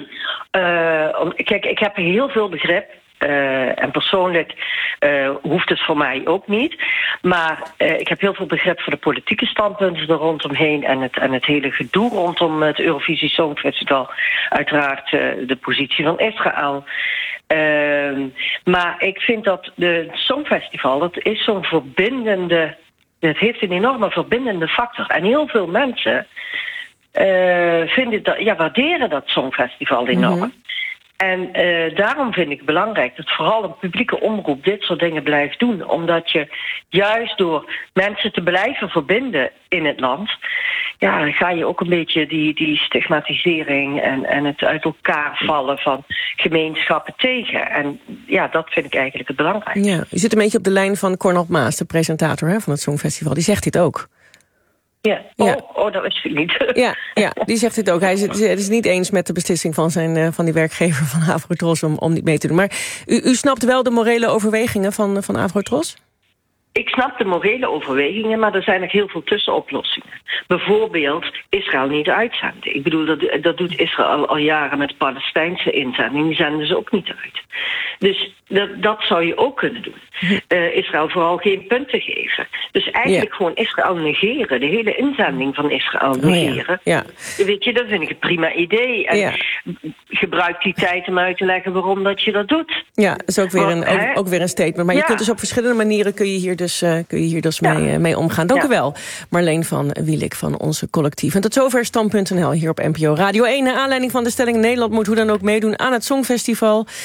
uh, om, kijk, ik heb heel veel begrip. Uh, en persoonlijk uh, hoeft het voor mij ook niet. Maar uh, ik heb heel veel begrip voor de politieke standpunten er rondomheen en het, en het hele gedoe rondom het Eurovisie Songfestival. Uiteraard uh, de positie van Israël. Uh, maar ik vind dat de Songfestival, dat is zo'n verbindende... Het heeft een enorme verbindende factor. En heel veel mensen uh, vinden dat, ja, waarderen dat Songfestival enorm. Mm-hmm. En uh, daarom vind ik het belangrijk dat vooral een publieke omroep dit soort dingen blijft doen. Omdat je juist door mensen te blijven verbinden in het land, ja, ga je ook een beetje die, die stigmatisering en, en het uit elkaar vallen van gemeenschappen tegen. En ja, dat vind ik eigenlijk het belangrijkste. Ja, u zit een beetje op de lijn van Cornel Maas, de presentator hè, van het Songfestival. Die zegt dit ook. Ja. Oh, ja. oh, dat wist ik niet. Ja, ja, die zegt dit ook. Hij is het is niet eens met de beslissing van, zijn, van die werkgever van Avrotros om, om niet mee te doen. Maar u, u snapt wel de morele overwegingen van, van Avrotros? Ik snap de morele overwegingen, maar er zijn nog heel veel tussenoplossingen. Bijvoorbeeld Israël niet uitzenden. Ik bedoel, dat, dat doet Israël al jaren met de Palestijnse inzending. Die zenden ze ook niet uit. Dus dat, dat zou je ook kunnen doen. Uh, Israël vooral geen punten geven. Dus eigenlijk ja. gewoon Israël negeren. De hele inzending van Israël negeren. Oh ja. Ja. Weet je, dat vind ik een prima idee. En ja. gebruik die tijd om uit te leggen waarom dat je dat doet. Ja, dat is ook weer, een, ook, ook weer een statement. Maar ja. je kunt dus op verschillende manieren kun je hier dus, uh, kun je hier dus ja. mee, uh, mee omgaan. Dank ja. u wel, Marleen van Wielik van onze collectief. En tot zover stand punt n l hier op N P O Radio één. Naar aanleiding van de stelling Nederland moet hoe dan ook meedoen aan het Songfestival.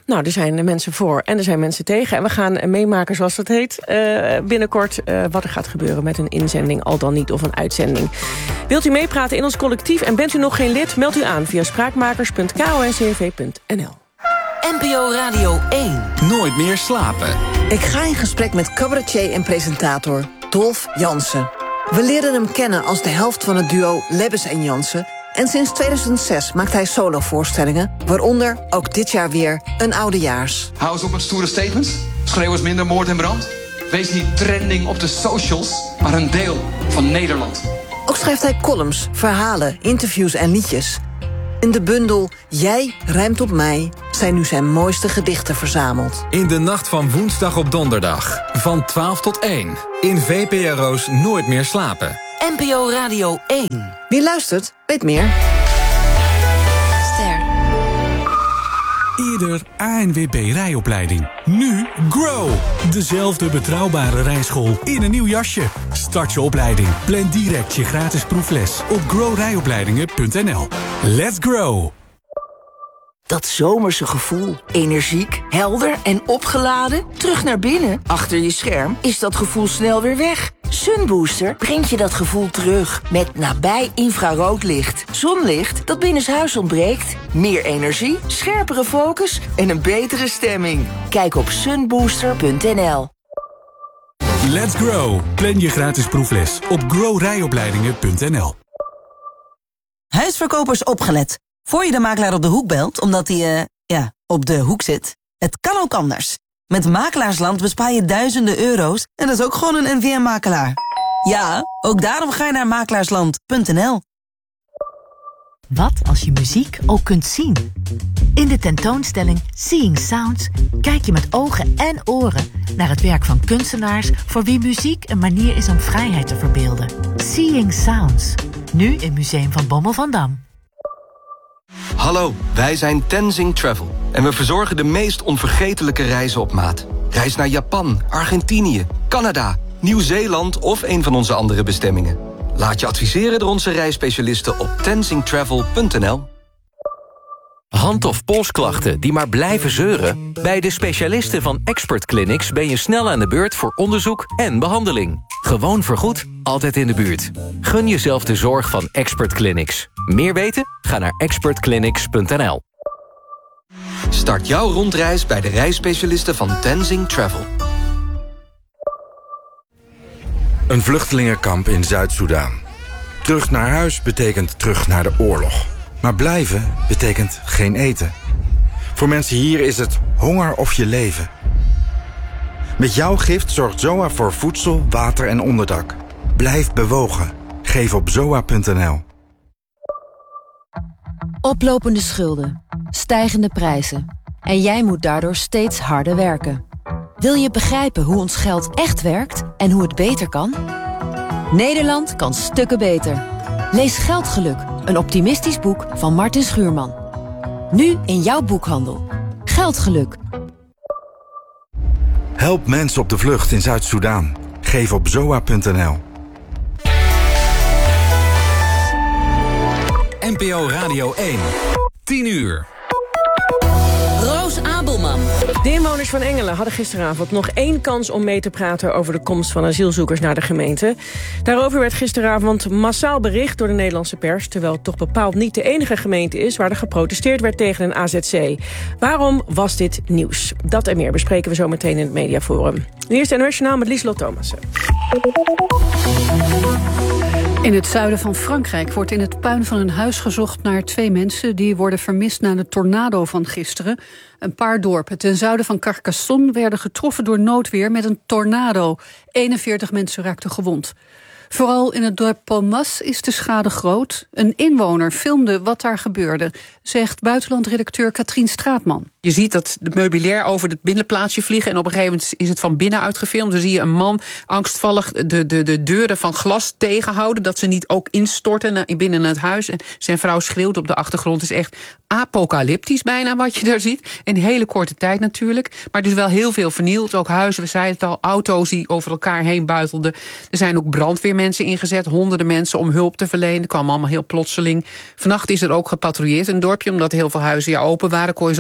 Nou, er zijn mensen voor en er zijn mensen tegen. En we gaan meemaken, zoals dat heet, uh, binnenkort uh, wat er gaat gebeuren met een inzending, al dan niet, of een uitzending. Wilt u meepraten in ons collectief en bent u nog geen lid? Meld u aan via spraakmakers punt k o n c v punt n l. N P O Radio één. Nooit meer slapen. Ik ga in gesprek met cabaretier en presentator Dolf Jansen. We leren hem kennen als de helft van het duo Lebbes en Jansen. En sinds tweeduizend zes maakt hij solovoorstellingen, waaronder ook dit jaar weer een oudejaars. Hou eens op met stoere statements. Schreeuw eens minder moord en brand. Wees niet trending op de socials, maar een deel van Nederland. Ook schrijft hij columns, verhalen, interviews en liedjes. In de bundel Jij rijmt op mij zijn nu zijn mooiste gedichten verzameld. In de nacht van woensdag op donderdag. Van twaalf tot één. In V P R O's Nooit meer slapen. N P O Radio één. Wie luistert, weet meer. Ster. Eerder A N W B rijopleiding. Nu Grow. Dezelfde betrouwbare rijschool in een nieuw jasje. Start je opleiding. Plan direct je gratis proefles op grow rijopleidingen punt n l. Let's grow. Dat zomerse gevoel. Energiek, helder en opgeladen. Terug naar binnen, achter je scherm, is dat gevoel snel weer weg. Sunbooster brengt je dat gevoel terug. Met nabij infraroodlicht. Zonlicht dat binnenshuis ontbreekt. Meer energie, scherpere focus en een betere stemming. Kijk op sunbooster punt n l. Let's grow. Plan je gratis proefles op grow rijopleidingen punt n l. Huisverkopers opgelet. Voor je de makelaar op de hoek belt, omdat hij, uh, ja, op de hoek zit. Het kan ook anders. Met Makelaarsland bespaar je duizenden euro's en dat is ook gewoon een N V M-makelaar. Ja, ook daarom ga je naar makelaarsland punt n l. Wat als je muziek ook kunt zien? In de tentoonstelling Seeing Sounds kijk je met ogen en oren naar het werk van kunstenaars voor wie muziek een manier is om vrijheid te verbeelden. Seeing Sounds. Nu in Museum van Bommel van Dam. Hallo, wij zijn Tenzing Travel. En we verzorgen de meest onvergetelijke reizen op maat. Reis naar Japan, Argentinië, Canada, Nieuw-Zeeland of een van onze andere bestemmingen. Laat je adviseren door onze reisspecialisten op tenzing travel punt n l. Hand- of polsklachten die maar blijven zeuren? Bij de specialisten van Expert Clinics ben je snel aan de beurt voor onderzoek en behandeling. Gewoon vergoed, altijd in de buurt. Gun jezelf de zorg van Expert Clinics. Meer weten? Ga naar expert clinics punt n l. Start jouw rondreis bij de reisspecialisten van Tenzing Travel. Een vluchtelingenkamp in Zuid-Soedan. Terug naar huis betekent terug naar de oorlog. Maar blijven betekent geen eten. Voor mensen hier is het honger of je leven. Met jouw gift zorgt Z O A voor voedsel, water en onderdak. Blijf bewogen. Geef op zoa punt n l. Oplopende schulden, stijgende prijzen. En jij moet daardoor steeds harder werken. Wil je begrijpen hoe ons geld echt werkt en hoe het beter kan? Nederland kan stukken beter. Lees Geldgeluk, een optimistisch boek van Martin Schuurman. Nu in jouw boekhandel. Geldgeluk. Help mensen op de vlucht in Zuid-Soedan. Geef op zoa punt n l. N P O Radio één. tien uur. Roos Abelman. De inwoners van Engelen hadden gisteravond nog één kans om mee te praten over de komst van asielzoekers naar de gemeente. Daarover werd gisteravond massaal bericht door de Nederlandse pers, terwijl het toch bepaald niet de enige gemeente is waar er geprotesteerd werd tegen een A Z C. Waarom was dit nieuws? Dat en meer bespreken we zo meteen in het Mediaforum. Nu eerst N O S Journaal met Lieslot Thomassen. In het zuiden van Frankrijk wordt in het puin van een huis gezocht naar twee mensen die worden vermist na de tornado van gisteren. Een paar dorpen ten zuiden van Carcassonne werden getroffen door noodweer met een tornado. eenenveertig mensen raakten gewond. Vooral in het dorp Palmas is de schade groot. Een inwoner filmde wat daar gebeurde, zegt buitenlandredacteur Katrien Straatman. Je ziet dat de meubilair over het binnenplaatsje vliegen en op een gegeven moment is het van binnen uitgefilmd. Dan zie je een man angstvallig de, de, de deuren van glas tegenhouden, dat ze niet ook instorten binnen het huis. En zijn vrouw schreeuwt op de achtergrond. Het is echt apocalyptisch bijna wat je daar ziet. In hele korte tijd natuurlijk. Maar dus wel heel veel vernield. Ook huizen, we zeiden het al, auto's die over elkaar heen buitelden. Er zijn ook brandweermensen ingezet, honderden mensen om hulp te verlenen. Dat kwam allemaal heel plotseling. Vannacht is er ook gepatrouilleerd in een dorpje, omdat heel veel huizen ja, open waren, kon je zo naar binnen lopen.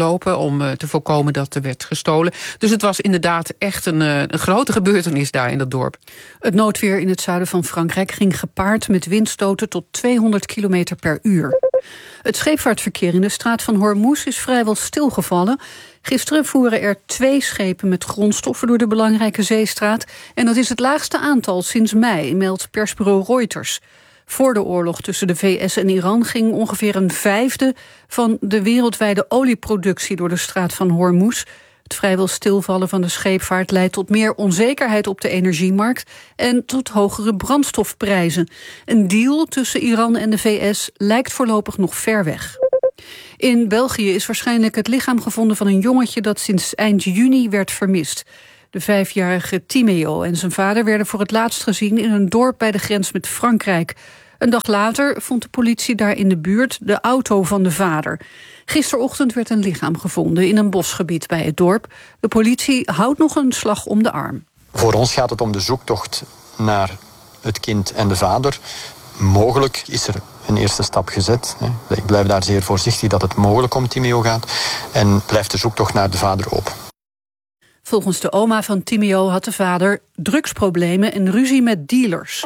lopen om uh, te voorkomen dat er werd gestolen. Dus het was inderdaad echt een, uh, een grote gebeurtenis daar in dat dorp. Het noodweer in het zuiden van Frankrijk ging gepaard met windstoten tot tweehonderd kilometer per uur. Het scheepvaartverkeer in de straat van Hormuz is vrijwel stilgevallen. Gisteren voeren er twee schepen met grondstoffen door de belangrijke zeestraat. En dat is het laagste aantal sinds mei, meldt persbureau Reuters. Voor de oorlog tussen de V S en Iran ging ongeveer een vijfde van de wereldwijde olieproductie door de straat van Hormuz. Het vrijwel stilvallen van de scheepvaart leidt tot meer onzekerheid op de energiemarkt en tot hogere brandstofprijzen. Een deal tussen Iran en de V S lijkt voorlopig nog ver weg. In België is waarschijnlijk het lichaam gevonden van een jongetje dat sinds eind juni werd vermist. De vijfjarige Timeo en zijn vader werden voor het laatst gezien in een dorp bij de grens met Frankrijk. Een dag later vond de politie daar in de buurt de auto van de vader. Gisterochtend werd een lichaam gevonden in een bosgebied bij het dorp. De politie houdt nog een slag om de arm. Voor ons gaat het om de zoektocht naar het kind en de vader. Mogelijk is er een eerste stap gezet. Ik blijf daar zeer voorzichtig dat het mogelijk om Timeo gaat. En blijft de zoektocht naar de vader open. Volgens de oma van Timeo had de vader drugsproblemen en ruzie met dealers.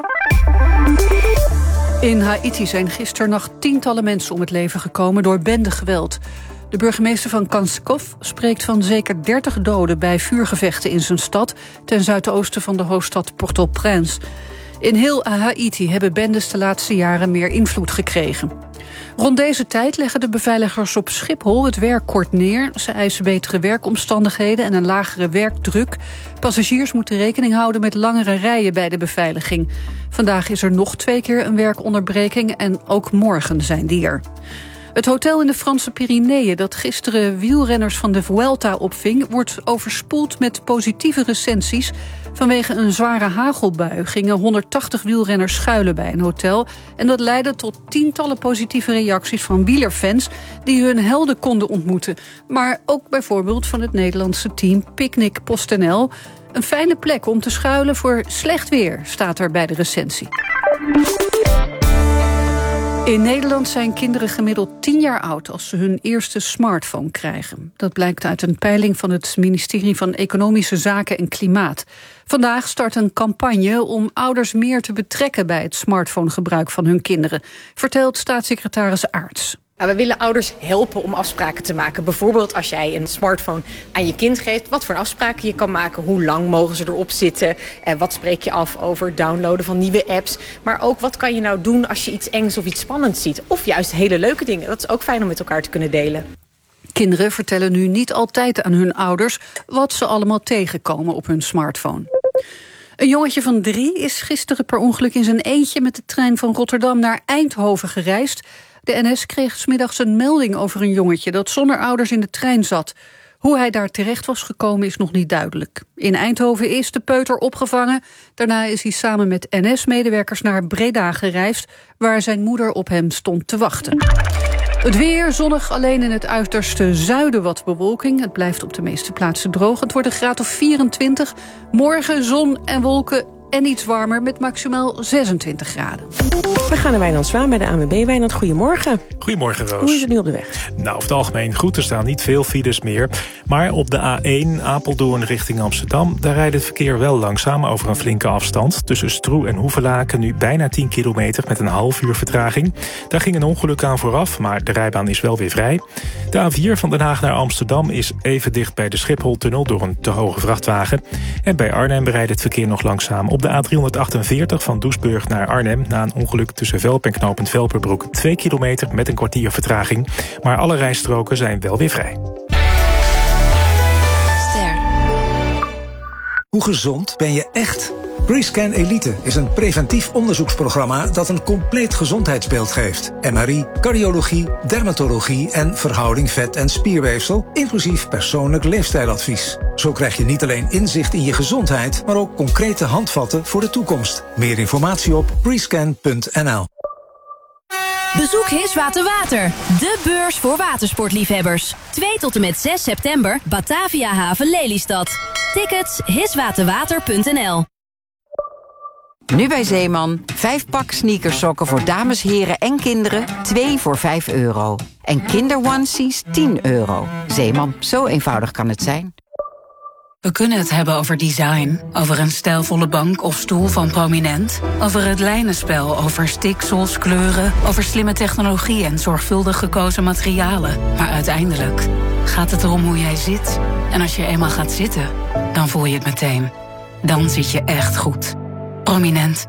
In Haïti zijn gisternacht tientallen mensen om het leven gekomen door bendegeweld. De burgemeester van Kanskov spreekt van zeker dertig doden bij vuurgevechten in zijn stad ten zuidoosten van de hoofdstad Port-au-Prince. In heel Haïti hebben bendes de laatste jaren meer invloed gekregen. Rond deze tijd leggen de beveiligers op Schiphol het werk kort neer. Ze eisen betere werkomstandigheden en een lagere werkdruk. Passagiers moeten rekening houden met langere rijen bij de beveiliging. Vandaag is er nog twee keer een werkonderbreking en ook morgen zijn die er. Het hotel in de Franse Pyreneeën dat gisteren wielrenners van de Vuelta opving, wordt overspoeld met positieve recensies. Vanwege een zware hagelbui gingen honderdtachtig wielrenners schuilen bij een hotel. En dat leidde tot tientallen positieve reacties van wielerfans die hun helden konden ontmoeten. Maar ook bijvoorbeeld van het Nederlandse team Picnic PostNL. Een fijne plek om te schuilen voor slecht weer, staat er bij de recensie. In Nederland zijn kinderen gemiddeld tien jaar oud als ze hun eerste smartphone krijgen. Dat blijkt uit een peiling van het ministerie van Economische Zaken en Klimaat. Vandaag start een campagne om ouders meer te betrekken bij het smartphonegebruik van hun kinderen, vertelt staatssecretaris Aerts. Nou, we willen ouders helpen om afspraken te maken. Bijvoorbeeld als jij een smartphone aan je kind geeft, wat voor afspraken je kan maken, hoe lang mogen ze erop zitten, en wat spreek je af over downloaden van nieuwe apps. Maar ook wat kan je nou doen als je iets engs of iets spannends ziet. Of juist hele leuke dingen. Dat is ook fijn om met elkaar te kunnen delen. Kinderen vertellen nu niet altijd aan hun ouders wat ze allemaal tegenkomen op hun smartphone. Een jongetje van drie is gisteren per ongeluk in zijn eentje met de trein van Rotterdam naar Eindhoven gereisd. De N S kreeg 's middags een melding over een jongetje dat zonder ouders in de trein zat. Hoe hij daar terecht was gekomen is nog niet duidelijk. In Eindhoven is de peuter opgevangen. Daarna is hij samen met N S-medewerkers naar Breda gereisd, waar zijn moeder op hem stond te wachten. Het weer zonnig, alleen in het uiterste zuiden wat bewolking. Het blijft op de meeste plaatsen droog. Het wordt een graad of vierentwintig. Morgen zon en wolken en iets warmer met maximaal zesentwintig graden. We gaan naar Wijnand Zwaan bij de A N W B. Wijnand, goedemorgen. Goedemorgen, Roos. Hoe is het nu op de weg? Nou, over het algemeen goed. Er staan niet veel files meer. Maar op de A één Apeldoorn richting Amsterdam, daar rijdt het verkeer wel langzaam over een flinke afstand. Tussen Stroe en Hoevelaken nu bijna tien kilometer met een half uur vertraging. Daar ging een ongeluk aan vooraf, maar de rijbaan is wel weer vrij. De A vier van Den Haag naar Amsterdam is even dicht bij de Schipholtunnel door een te hoge vrachtwagen. En bij Arnhem rijdt het verkeer nog langzaam op de A driehonderdachtenveertig van Doesburg naar Arnhem na een ongeluk tussen Velp en knooppunt Velperbroek. Twee kilometer met een kwartier vertraging. Maar alle rijstroken zijn wel weer vrij. Ster. Hoe gezond ben je echt? Prescan Elite is een preventief onderzoeksprogramma dat een compleet gezondheidsbeeld geeft. M R I, cardiologie, dermatologie en verhouding vet- en spierweefsel, inclusief persoonlijk leefstijladvies. Zo krijg je niet alleen inzicht in je gezondheid, maar ook concrete handvatten voor de toekomst. Meer informatie op prescan punt n l. Bezoek Hiswater Water, de beurs voor watersportliefhebbers. twee tot en met zes september, Batavia Haven Lelystad. Tickets hiswaterwater punt n l. Nu bij Zeeman, vijf pak sneakersokken voor dames, heren en kinderen, twee voor vijf euro. En kinderonesies tien euro. Zeeman, zo eenvoudig kan het zijn. We kunnen het hebben over design, over een stijlvolle bank of stoel van Prominent, over het lijnenspel, over stiksels, kleuren, over slimme technologie en zorgvuldig gekozen materialen. Maar uiteindelijk gaat het erom hoe jij zit. En als je eenmaal gaat zitten, dan voel je het meteen. Dan zit je echt goed. Prominent.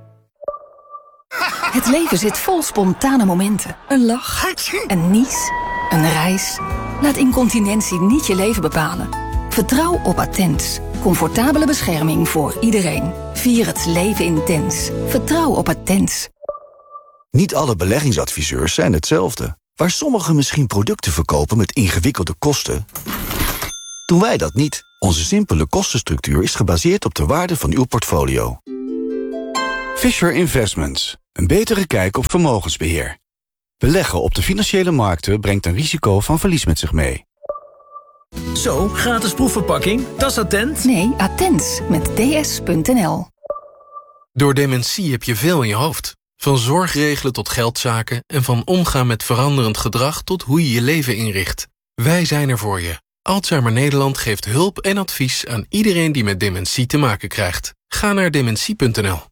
Het leven zit vol spontane momenten. Een lach, een nies, een reis. Laat incontinentie niet je leven bepalen. Vertrouw op Attens. Comfortabele bescherming voor iedereen. Vier het leven intens. Vertrouw op Attens. Niet alle beleggingsadviseurs zijn hetzelfde. Waar sommigen misschien producten verkopen met ingewikkelde kosten, doen wij dat niet. Onze simpele kostenstructuur is gebaseerd op de waarde van uw portfolio. Fisher Investments. Een betere kijk op vermogensbeheer. Beleggen op de financiële markten brengt een risico van verlies met zich mee. Zo, gratis proefverpakking. Dat is Attent? Nee, Attens. Met D S punt N L. Door dementie heb je veel in je hoofd. Van zorgregelen tot geldzaken en van omgaan met veranderend gedrag tot hoe je je leven inricht. Wij zijn er voor je. Alzheimer Nederland geeft hulp en advies aan iedereen die met dementie te maken krijgt. Ga naar dementie punt n l.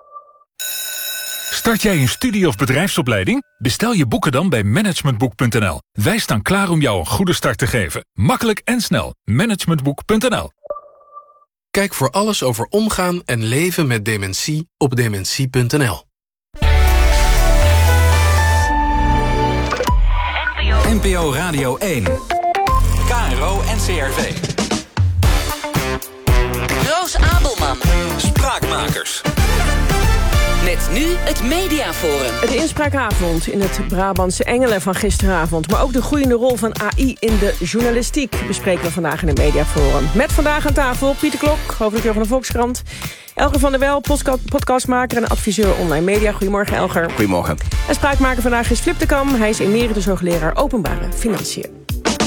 Start jij een studie- of bedrijfsopleiding? Bestel je boeken dan bij managementboek punt n l. Wij staan klaar om jou een goede start te geven. Makkelijk en snel. managementboek punt n l. Kijk voor alles over omgaan en leven met dementie op dementie punt n l. N P O Radio één. K R O en C R V. Roos Abelman. Spraakmakers. Met nu het Mediaforum. De inspraakavond in het Brabantse Engelen van gisteravond. Maar ook de groeiende rol van A I in de journalistiek bespreken we vandaag in het Mediaforum. Met vandaag aan tafel Pieter Klok, hoofdredacteur van de Volkskrant. Elger van der Wel, podcastmaker en adviseur online media. Goedemorgen, Elger. Goedemorgen. En spraakmaker vandaag is Flip de Kam. Hij is emeritus hoogleraar openbare financiën.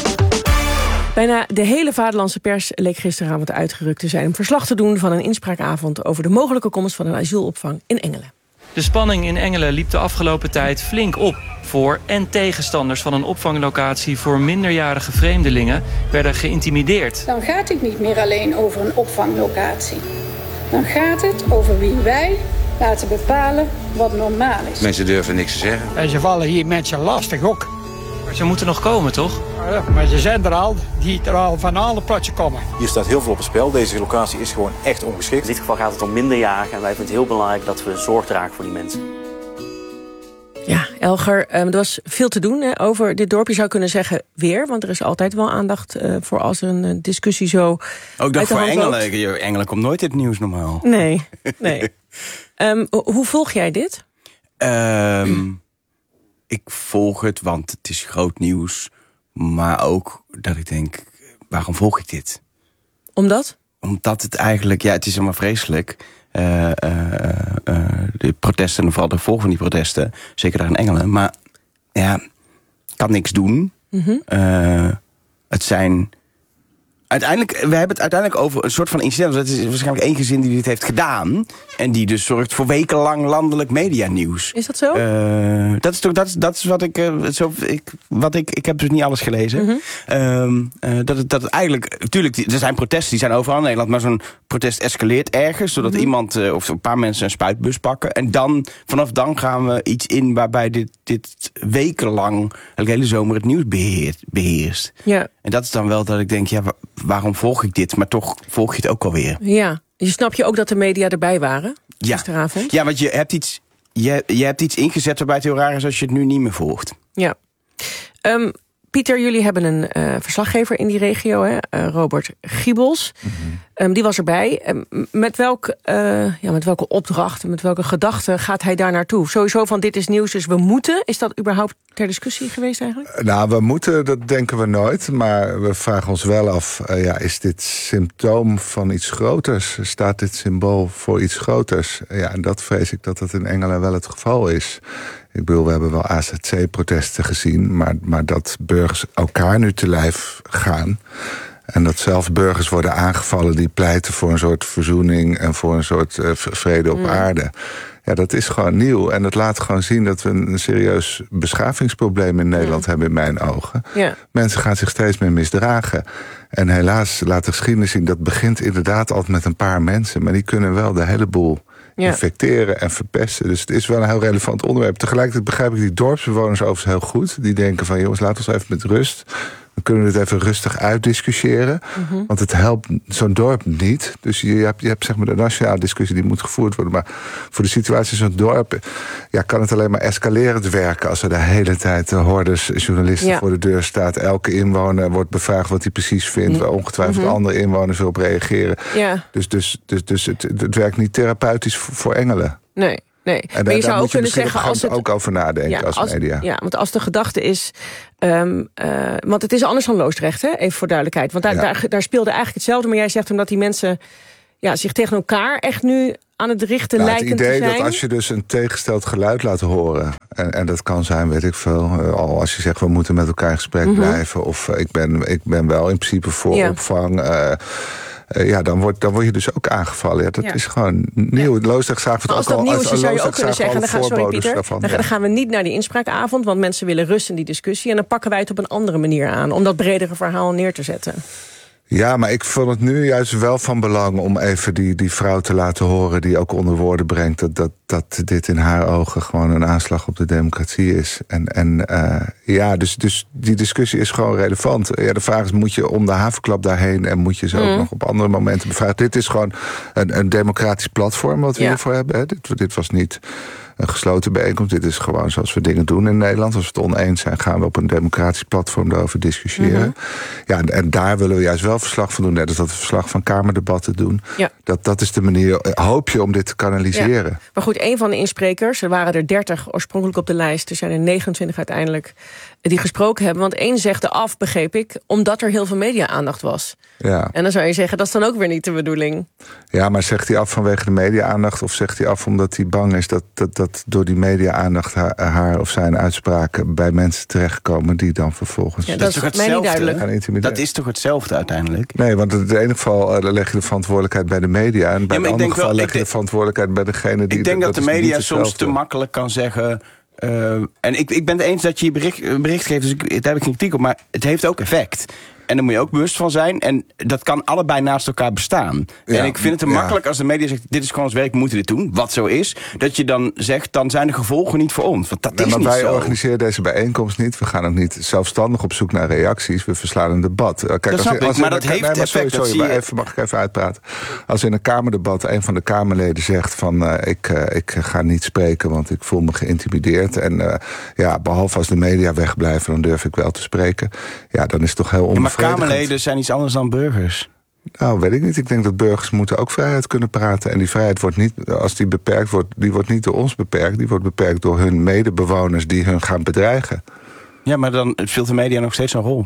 Bijna de hele vaderlandse pers leek gisteravond uitgerukt te zijn om verslag te doen van een inspraakavond over de mogelijke komst van een asielopvang in Engelen. De spanning in Engelen liep de afgelopen tijd flink op. Voor- en tegenstanders van een opvanglocatie voor minderjarige vreemdelingen werden geïntimideerd. Dan gaat het niet meer alleen over een opvanglocatie. Dan gaat het over wie wij laten bepalen wat normaal is. Mensen durven niks te zeggen. En ze vallen hier mensen lastig ook. Maar ze moeten nog komen, toch? Ja, maar ze zijn er al, die er al van alle plaatsen komen. Hier staat heel veel op het spel. Deze locatie is gewoon echt ongeschikt. In dit geval gaat het om minderjarigen en wij vinden het heel belangrijk dat we zorg dragen voor die mensen. Ja, Elger, er was veel te doen hè, over dit dorp. Je zou kunnen zeggen weer, want er is altijd wel aandacht uh, voor als er een discussie zo ook dacht voor Engelen. Engelen komt nooit in het nieuws normaal. Nee, nee. um, hoe volg jij dit? Um, ik volg het, want het is groot nieuws. Maar ook dat ik denk, waarom volg ik dit? Omdat? Omdat het eigenlijk, ja, het is allemaal vreselijk. Uh, uh, uh, de protesten, en vooral de gevolgen van die protesten, zeker daar in Engeland. Maar ja, kan niks doen. Mm-hmm. Uh, het zijn uiteindelijk, we hebben het uiteindelijk over een soort van incident. Het is waarschijnlijk één gezin die dit heeft gedaan en die dus zorgt voor wekenlang landelijk medianieuws. Is dat zo? Uh, dat is toch dat is, dat is wat ik, uh, zo, ik wat ik ik heb dus niet alles gelezen. Mm-hmm. Um, uh, dat het dat het eigenlijk, natuurlijk, er zijn protesten, die zijn overal in Nederland, maar zo'n protest escaleert ergens, zodat mm-hmm. iemand uh, of een paar mensen een spuitbus pakken en dan vanaf dan gaan we iets in waarbij dit dit wekenlang de hele zomer het nieuws beheert, beheerst. Ja. En dat is dan wel dat ik denk, ja, waarom volg ik dit? Maar toch volg je het ook alweer. Ja, je snap je ook dat de media erbij waren ja. gisteravond? Ja, want je hebt iets, je, je hebt iets ingezet waarbij het heel raar is als je het nu niet meer volgt. Ja. Um, Pieter, jullie hebben een uh, verslaggever in die regio, hè? Uh, Robert Giebels. Mm-hmm. Um, die was erbij. Um, met, welk, uh, ja, met welke opdracht, met welke gedachten gaat hij daar naartoe? Sowieso van dit is nieuws, dus we moeten. Is dat überhaupt ter discussie geweest eigenlijk? Nou, we moeten, dat denken we nooit. Maar we vragen ons wel af, uh, ja, is dit symptoom van iets groters? Staat dit symbool voor iets groters? Ja, en dat vrees ik dat dat in Engeland wel het geval is. Ik bedoel, we hebben wel A Z C-protesten gezien, maar, maar dat burgers elkaar nu te lijf gaan, En dat zelfs burgers worden aangevallen die pleiten voor een soort verzoening en voor een soort uh, vrede op mm. aarde. Ja, dat is gewoon nieuw. En dat laat gewoon zien dat we een serieus beschavingsprobleem in Nederland mm. hebben in mijn ogen. Ja. Mensen gaan zich steeds meer misdragen. En helaas laat de geschiedenis zien, dat begint inderdaad altijd met een paar mensen. Maar die kunnen wel de hele boel ja. infecteren en verpesten. Dus het is wel een heel relevant onderwerp. Tegelijkertijd begrijp ik die dorpsbewoners overigens heel goed. Die denken van, jongens, laat ons even met rust. Dan kunnen we het even rustig uitdiscussiëren. Mm-hmm. Want het helpt zo'n dorp niet. Dus je hebt, je hebt zeg maar de nationale discussie die moet gevoerd worden. Maar voor de situatie in zo'n dorp ja, kan het alleen maar escalerend werken. Als er de hele tijd uh, hordes journalisten ja. voor de deur staat. Elke inwoner wordt bevraagd wat hij precies vindt. Waar ongetwijfeld mm-hmm. andere inwoners erop reageren. Ja. Dus, dus, dus, dus het, het werkt niet therapeutisch voor engelen. Nee. Nee, en maar je daar zou moet ook je kunnen zeggen als het ook over nadenken ja, als, als media. Ja, want als de gedachte is, um, uh, want het is anders dan Loosdrecht, hè? Even voor duidelijkheid. Want daar, ja. daar, daar speelde eigenlijk hetzelfde, maar jij zegt omdat die mensen ja, zich tegen elkaar echt nu aan het richten nou, lijken te zijn. Het idee dat als je dus een tegengesteld geluid laat horen, en, en dat kan zijn, weet ik veel, uh, al als je zegt we moeten met elkaar in gesprek mm-hmm. blijven, of uh, ik, ben, ik ben wel in principe voor ja. opvang. Uh, Uh, ja, dan word, dan word je dus ook aangevallen. Ja, dat ja. is gewoon nieuw. Ja. Loosdrecht zagen we het ook al. Als dat nieuw is, dan zou je ook kunnen zeggen, dan gaan, sorry Pieter, daarvan, dan, ja. dan gaan we niet naar die inspraakavond, want mensen willen rust in die discussie. En dan pakken wij het op een andere manier aan, om dat bredere verhaal neer te zetten. Ja, maar ik vond het nu juist wel van belang om even die, die vrouw te laten horen die ook onder woorden brengt dat, dat, dat dit in haar ogen gewoon een aanslag op de democratie is. En, en uh, ja, dus, dus die discussie is gewoon relevant. Ja, de vraag is, moet je om de havenklap daarheen en moet je ze mm. ook nog op andere momenten bevragen? Dit is gewoon een, een democratisch platform wat we ja. hiervoor hebben. Hè. Dit, dit was niet een gesloten bijeenkomst. Dit is gewoon zoals we dingen doen in Nederland. Als we het oneens zijn, gaan we op een democratisch platform daarover discussiëren. Mm-hmm. Ja, en, en daar willen we juist wel verslag van doen. Net als dat we verslag van kamerdebatten doen. Ja. Dat, dat is de manier, hoop je, om dit te kanaliseren. Ja. Maar goed, een van de insprekers, er waren er dertig oorspronkelijk op de lijst. Er zijn er negenentwintig uiteindelijk die gesproken hebben. Want één zegde af, begreep ik, omdat er heel veel media-aandacht was. Ja. En dan zou je zeggen, dat is dan ook weer niet de bedoeling. Ja, maar zegt hij af vanwege de media-aandacht, of zegt hij af omdat hij bang is dat, dat, dat door die media-aandacht haar, haar of zijn uitspraken bij mensen terechtkomen die dan vervolgens... Ja, dat is toch mij niet duidelijk. Dat is toch hetzelfde uiteindelijk? Nee, want in het ene geval uh, leg je de verantwoordelijkheid bij de media, en bij ja, het andere geval wel, leg je denk, de verantwoordelijkheid bij degene die... Ik denk dat, dat de media soms te makkelijk kan zeggen... Uh, en ik, ik ben het eens dat je je bericht, bericht geeft, dus ik, daar heb ik geen kritiek op, maar het heeft ook effect. En daar moet je ook bewust van zijn. En dat kan allebei naast elkaar bestaan. Ja, en ik vind het te ja. makkelijk als de media zegt, dit is gewoon ons werk, we moeten dit doen. Wat zo is. Dat je dan zegt, dan zijn de gevolgen niet voor ons. Want dat nee, is maar niet wij zo. organiseren deze bijeenkomst niet. We gaan ook niet zelfstandig op zoek naar reacties. We verslaan een debat. Kijk, dat als, snap als ik, maar dat een, heeft nee, maar effect. Sorry, sorry dat maar even, mag ik even uitpraten? Als in een kamerdebat een van de Kamerleden zegt van... Uh, ik, uh, ik ga niet spreken, want ik voel me geïntimideerd. En uh, ja, behalve als de media wegblijven, dan durf ik wel te spreken. Ja, dan is het toch heel onbevredigend. Ja, maar Kamerleden zijn iets anders dan burgers. Nou, weet ik niet. Ik denk dat burgers moeten ook vrijheid kunnen praten. En die vrijheid wordt niet, als die beperkt wordt, die wordt niet door ons beperkt. Die wordt beperkt door hun medebewoners die hun gaan bedreigen. Ja, maar dan speelt de media nog steeds een rol.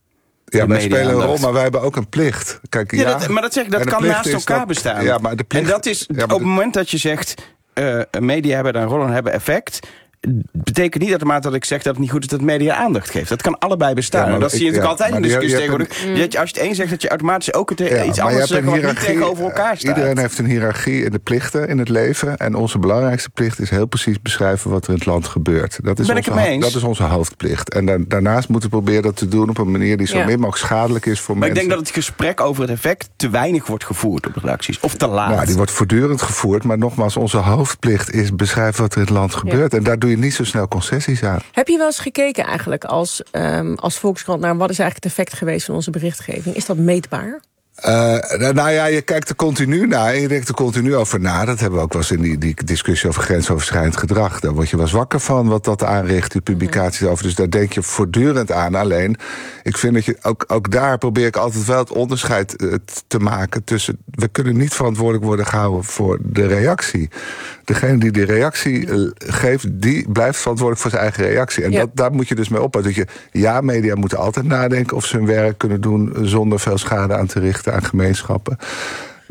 Ja, wij spelen een rol, maar wij hebben ook een plicht. Kijk, ja, ja dat, maar dat, zeg ik, dat kan naast elkaar dat, bestaan. Ja, maar de plicht, en dat is ja, op het moment dat je zegt... Uh, media hebben daar een rol en hebben effect... betekent niet automatisch dat ik zeg dat het niet goed is dat media aandacht geeft. Dat kan allebei bestaan. Ja, dat zie je natuurlijk ja, altijd in de discussie tegenwoordig. Mm. Dat als je het een zegt, dat je automatisch ook het ja, iets anders zegt wat niet tegenover elkaar staat. Iedereen heeft een hiërarchie in de plichten in het leven. En onze belangrijkste plicht is heel precies beschrijven wat er in het land gebeurt. Dat is, ben onze, ik het mee eens? dat is onze hoofdplicht. En da- daarnaast moeten we proberen dat te doen op een manier die zo ja. min mogelijk schadelijk is voor maar mensen. Maar ik denk dat het gesprek over het effect te weinig wordt gevoerd op de redacties. Of te laat. Nou, die wordt voortdurend gevoerd. Maar nogmaals, onze hoofdplicht is beschrijven wat er in het land gebeurt. Ja. En daar doe je niet zo snel concessies aan. Heb je wel eens gekeken eigenlijk als, um, als Volkskrant naar wat is eigenlijk het effect geweest van onze berichtgeving? Is dat meetbaar? Uh, nou ja, je kijkt er continu naar en je denkt er continu over na. Dat hebben we ook wel eens in die, die discussie over grensoverschrijdend gedrag. Daar word je wel eens wakker van wat dat aanricht, die publicaties over. Dus daar denk je voortdurend aan. Alleen, ik vind dat je ook, ook daar probeer ik altijd wel het onderscheid uh, te maken tussen... we kunnen niet verantwoordelijk worden gehouden voor de reactie. Degene die die reactie uh, geeft, die blijft verantwoordelijk voor zijn eigen reactie. En ja. dat, daar moet je dus mee oppassen. Dat je, ja, media moeten altijd nadenken of ze hun werk kunnen doen zonder veel schade aan te richten aan gemeenschappen.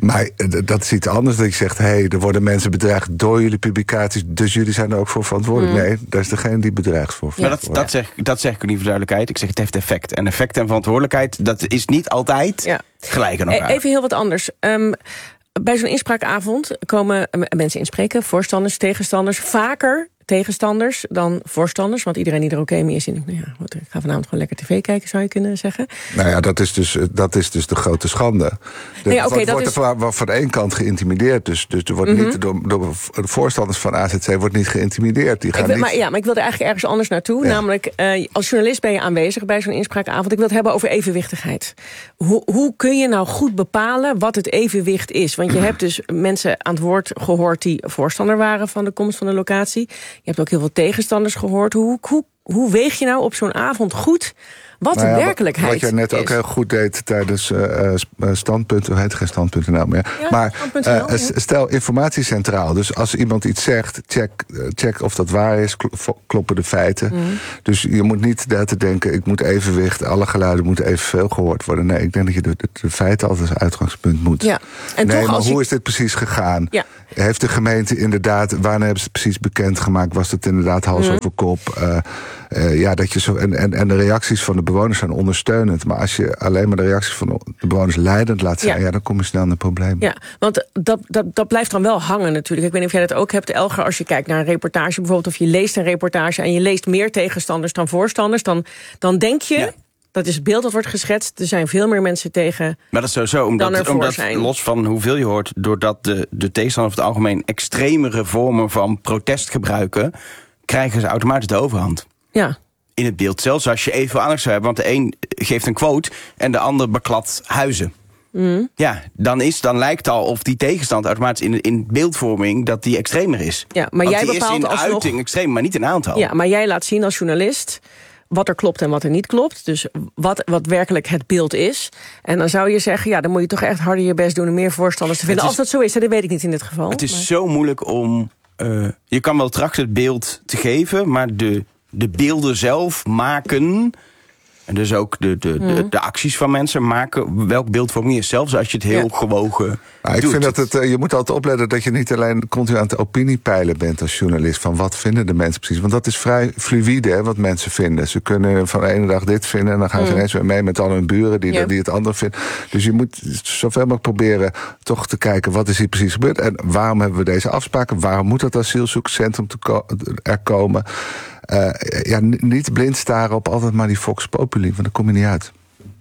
Maar dat is iets anders dat je zegt... hé, hey, er worden mensen bedreigd door jullie publicaties... dus jullie zijn er ook voor verantwoordelijk. Mm. Nee, dat is degene die bedreigd voor. Ja. Maar dat, dat, zeg, dat zeg ik niet voor duidelijkheid. Ik zeg het heeft effect. En effect en verantwoordelijkheid, dat is niet altijd ja. gelijk aan elkaar. Even heel wat anders. Um, bij zo'n inspraakavond komen mensen inspreken... voorstanders, tegenstanders, vaker... tegenstanders dan voorstanders. Want iedereen die er oké mee is... en nou ja, ik ga vanavond gewoon lekker tv kijken, zou je kunnen zeggen. Nou ja, dat is dus, dat is dus de grote schande. De, nee, okay, wordt is... er van, van de ene kant geïntimideerd. Dus, dus er wordt mm-hmm. niet door, door de voorstanders van A Z C wordt niet geïntimideerd. Die gaan ik wil, niet... maar, ja, maar ik wilde eigenlijk ergens anders naartoe. Ja. Namelijk, uh, als journalist ben je aanwezig bij zo'n inspraakavond. Ik wil het hebben over evenwichtigheid. Hoe, hoe kun je nou goed bepalen wat het evenwicht is? Want je hebt dus mensen aan het woord gehoord... die voorstander waren van de komst van de locatie... Je hebt ook heel veel tegenstanders gehoord. Hoe, hoe, hoe weeg je nou op zo'n avond goed wat nou ja, de werkelijkheid is? Wat jij net is. ook heel goed deed tijdens uh, standpunten... heet geen stand punt n l meer. Ja, maar uh, ja. stel informatie centraal. Dus als iemand iets zegt, check, check of dat waar is. Kloppen de feiten. Mm. Dus je moet niet te denken... ik moet evenwicht, alle geluiden moeten evenveel gehoord worden. Nee, ik denk dat je de, de, de feiten altijd als uitgangspunt moet. Ja. En nee, toch, maar als hoe je... is dit precies gegaan? Ja. Heeft de gemeente inderdaad, wanneer hebben ze het precies bekendgemaakt? Was het inderdaad hals mm. over kop? Uh, uh, ja, dat je zo, en, en, en de reacties van de bewoners zijn ondersteunend. Maar als je alleen maar de reacties van de bewoners leidend laat zijn... Ja, ja dan kom je snel in een probleem. Ja, want dat, dat, dat blijft dan wel hangen natuurlijk. Ik weet niet of jij dat ook hebt, Elger. Als je kijkt naar een reportage bijvoorbeeld... of je leest een reportage en je leest meer tegenstanders dan voorstanders... dan, dan denk je... Ja. Dat is het beeld dat wordt geschetst. Er zijn veel meer mensen tegen. Maar dat is sowieso, omdat, omdat los van hoeveel je hoort... doordat de, de tegenstanders over het algemeen... extremere vormen van protest gebruiken... krijgen ze automatisch de overhand. Ja. In het beeld, zelfs als je even aandacht zou hebben... want de een geeft een quote en de ander bekladt huizen. Mm. Ja, dan, is, dan lijkt al of die tegenstand automatisch in, in beeldvorming... dat die extremer is. Ja, maar want jij die bepaalt is in alsnog... uiting extreem, maar niet in aantal. Ja, maar jij laat zien als journalist... wat er klopt en wat er niet klopt. Dus wat, wat werkelijk het beeld is. En dan zou je zeggen, ja, dan moet je toch echt harder je best doen... om meer voorstanders te vinden. Is, als dat zo is, dat weet ik niet in dit geval. Het is maar... zo moeilijk om... Uh, je kan wel trachten het beeld te geven... maar de, de beelden zelf maken... en dus ook de, de, hmm. de, de acties van mensen maken... welk beeldvorming is, zelfs als je het heel ja. gewogen nou, ik doet. vind dat het, uh, je moet altijd opletten dat je niet alleen continu aan het opiniepeilen bent als journalist... van wat vinden de mensen precies. Want dat is vrij fluïde, hè, wat mensen vinden. Ze kunnen van de ene dag dit vinden... en dan gaan hmm. ze ineens weer mee met al hun buren die, ja. die het andere vinden. Dus je moet zoveel mogelijk proberen toch te kijken... wat is hier precies gebeurd en waarom hebben we deze afspraken? Waarom moet dat asielzoekcentrum te ko- er komen? Uh, ja, n- niet blind staren op altijd maar die Vox Populi, want daar kom je niet uit.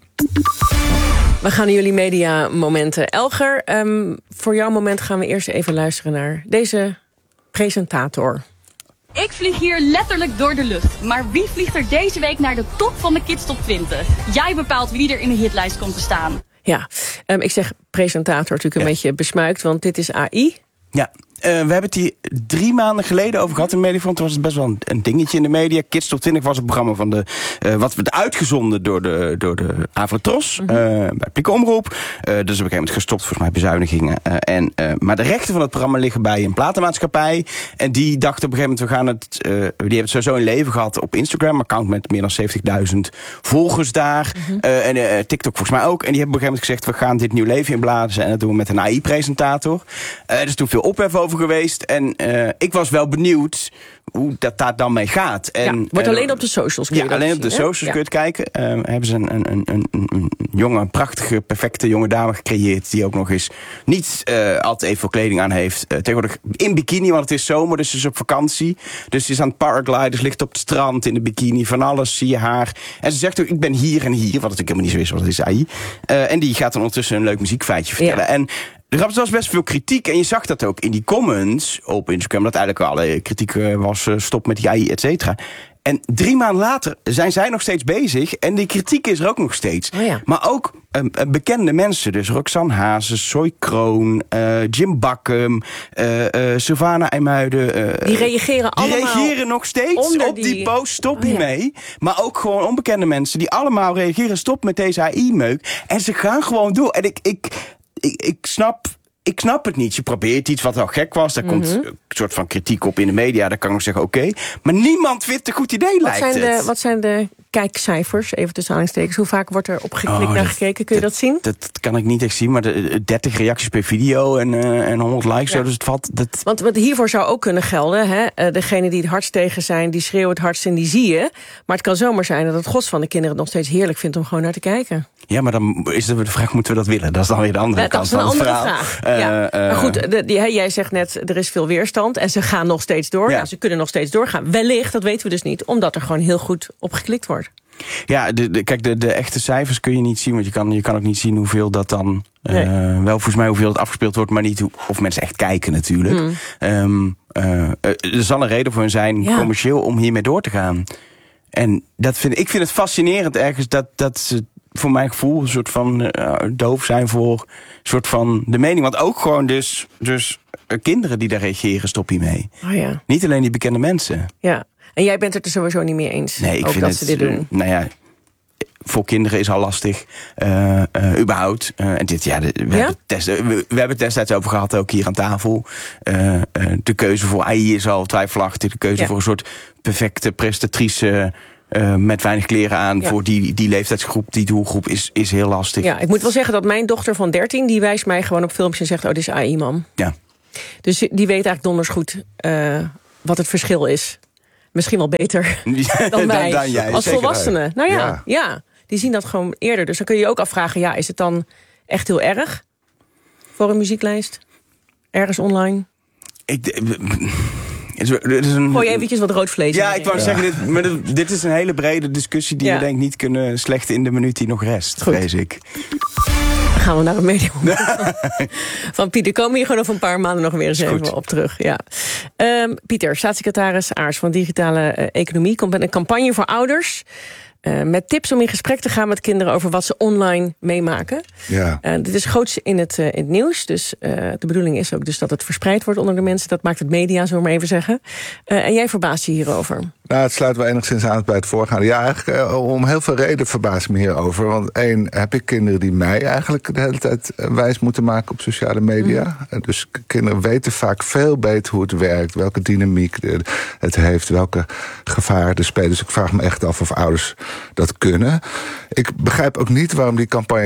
We gaan naar jullie mediamomenten. Elger, um, voor jouw moment gaan we eerst even luisteren naar deze presentator. Ik vlieg hier letterlijk door de lucht. Maar wie vliegt er deze week naar de top van de Kids Top twintig? Jij bepaalt wie er in de hitlijst komt te staan. Ja, um, ik zeg presentator natuurlijk een ja. beetje besmuikt, want dit is A I. Ja. Uh, we hebben het hier drie maanden geleden over gehad in Mediafront. Toen was het best wel een, een dingetje in de media. Kids Top twintig was het programma van de, uh, wat werd uitgezonden door de, door de Avrotros. Mm-hmm. uh, bij Publieke Omroep. Uh, dus op een gegeven moment gestopt, volgens mij bezuinigingen. Uh, en, uh, maar de rechten van het programma liggen bij een platenmaatschappij. En die dachten op een gegeven moment, we gaan het, uh, die hebben het sowieso in leven gehad op Instagram. Account met meer dan zeventigduizend volgers daar. Mm-hmm. Uh, en uh, TikTok volgens mij ook. En die hebben op een gegeven moment gezegd, we gaan dit nieuw leven inblazen. En dat doen we met een A I-presentator. Uh, er is toen veel ophef over geweest. En uh, ik was wel benieuwd hoe dat daar dan mee gaat. En, ja, wordt alleen uh, op de socials kun je Ja, dat alleen zien, op de hè? socials ja. kun je het kijken. Uh, hebben ze een, een, een, een, een jonge, prachtige, perfecte jonge dame gecreëerd... die ook nog eens niet uh, altijd even veel kleding aan heeft. Uh, tegenwoordig in bikini, want het is zomer, dus ze is op vakantie. Dus ze is aan het paragliden, ze ligt op het strand in de bikini. Van alles, zie je haar. En ze zegt ook, ik ben hier en hier. Wat natuurlijk helemaal niet zo is, want het is A I. Uh, en die gaat dan ondertussen een leuk muziekfeitje vertellen. Ja. En er was best veel kritiek en je zag dat ook in die comments op Instagram... dat eigenlijk alle kritiek was uh, stop met die A I, et cetera. En drie maanden later zijn zij nog steeds bezig en die kritiek is er ook nog steeds. Oh ja. Maar ook uh, bekende mensen, dus Roxanne Hazes, Soy Kroon, uh, Jim Bakkum, uh, uh, Sylvana IJmuiden. Uh, die reageren die allemaal reageren nog steeds op die, die post, stop oh, hiermee. Ja. Maar ook gewoon onbekende mensen die allemaal reageren, stop met deze A I-meuk. En ze gaan gewoon door. En ik... ik Ik, ik, snap, ik snap het niet. Je probeert iets wat wel gek was. Daar mm-hmm. komt een soort van kritiek op in de media. Daar kan ik nog zeggen, oké. Okay. Maar niemand vindt het een goed idee, wat lijkt zijn het. De, wat zijn de kijkcijfers, even tussen aanhalingstekens. Hoe vaak wordt er op geklikt Oh, naar dat- gekeken? Kun je dat, zien? Dat, dat kan ik niet echt zien, maar de, dertig reacties per video en, uh, en honderd likes. Ja. Zo, dus het valt... Dat... Want, want hiervoor zou ook kunnen gelden, hè? Uh, degene die het hardst tegen zijn, die schreeuwen het hardst en die zie je. Maar het kan zomaar zijn dat het gros van de kinderen het nog steeds heerlijk vindt om gewoon naar te kijken. Ja, maar dan is de vraag, moeten we dat willen? Dat is dan weer de andere Ja, kant dat is van een het andere verhaal. vraag. Uh, ja. uh, maar goed, de, die, hè, jij zegt net, er is veel weerstand en ze gaan nog steeds door. Ja. Ja, ze kunnen nog steeds doorgaan. Wellicht, dat weten we dus niet, omdat er gewoon heel goed op geklikt wordt. Ja, de, de, kijk, de, de echte cijfers kun je niet zien, want je kan, je kan ook niet zien hoeveel dat dan... Nee. Uh, wel volgens mij hoeveel het afgespeeld wordt, maar niet hoe, of mensen echt kijken natuurlijk. Hmm. Um, uh, er zal een reden voor hen zijn, Ja. commercieel, om hiermee door te gaan. En dat vind, ik vind het fascinerend ergens dat, dat ze voor mijn gevoel een soort van uh, doof zijn voor een soort van de mening. Want ook gewoon dus, dus uh, kinderen die daar reageren, stop hiermee. Oh ja. Niet alleen die bekende mensen. Ja. En jij bent het er sowieso niet mee eens Nee, ik over vind dat het, ze dit doen. Nou ja, voor kinderen is al lastig, uh, uh, überhaupt. Uh, en dit, ja, de, we, Ja? Hebben test, we, we hebben het destijds over gehad, ook hier aan tafel. Uh, uh, de keuze voor A I is al twijfelachtig. De keuze Ja. voor een soort perfecte prestatrice uh, met weinig kleren aan. Ja. Voor die, die leeftijdsgroep, die doelgroep, is, is heel lastig. Ja, ik moet wel zeggen dat mijn dochter van dertien... die wijst mij gewoon op filmpjes en zegt... oh, dit is A I, mam. Ja. Dus die weet eigenlijk donders goed uh, wat het verschil is. Misschien wel beter dan wij, dan, dan jij, als zeker. volwassenen. Nou ja, ja, Ja. die zien dat gewoon eerder. Dus dan kun je je ook afvragen... ja, is het dan echt heel erg voor een muzieklijst? Ergens online? Ik, het is, het is een, Gooi je eventjes wat rood vlees in. Ja, ik wou Ja. zeggen, dit, maar dit, dit is een hele brede discussie... die Ja. we denk ik niet kunnen slechten in de minuut die nog rest, Goed. vrees ik. Dan gaan we naar een medium van Pieter. Komen we hier gewoon over een paar maanden nog weer eens even Goed. op terug. Ja. Um, Pieter, staatssecretaris Aars van Digitale uh, Economie... komt met een campagne voor ouders... Uh, met tips om in gesprek te gaan met kinderen... over wat ze online meemaken. Ja. Uh, dit is groots in het, uh, in het nieuws. Dus uh, de bedoeling is ook dus dat het verspreid wordt onder de mensen. Dat maakt het media, zullen we maar even zeggen. Uh, en jij verbaast je hierover. Nou, het sluit wel enigszins aan bij het voorgaande. Ja, eigenlijk uh, om heel veel reden verbaas ik me hierover. Want één, heb ik kinderen die mij eigenlijk de hele tijd uh, wijs moeten maken op sociale media. Mm. Uh, dus k- kinderen weten vaak veel beter hoe het werkt. Welke dynamiek uh, het heeft. Welke gevaren er spelen. Dus ik vraag me echt af of ouders dat kunnen. Ik begrijp ook niet waarom die campagne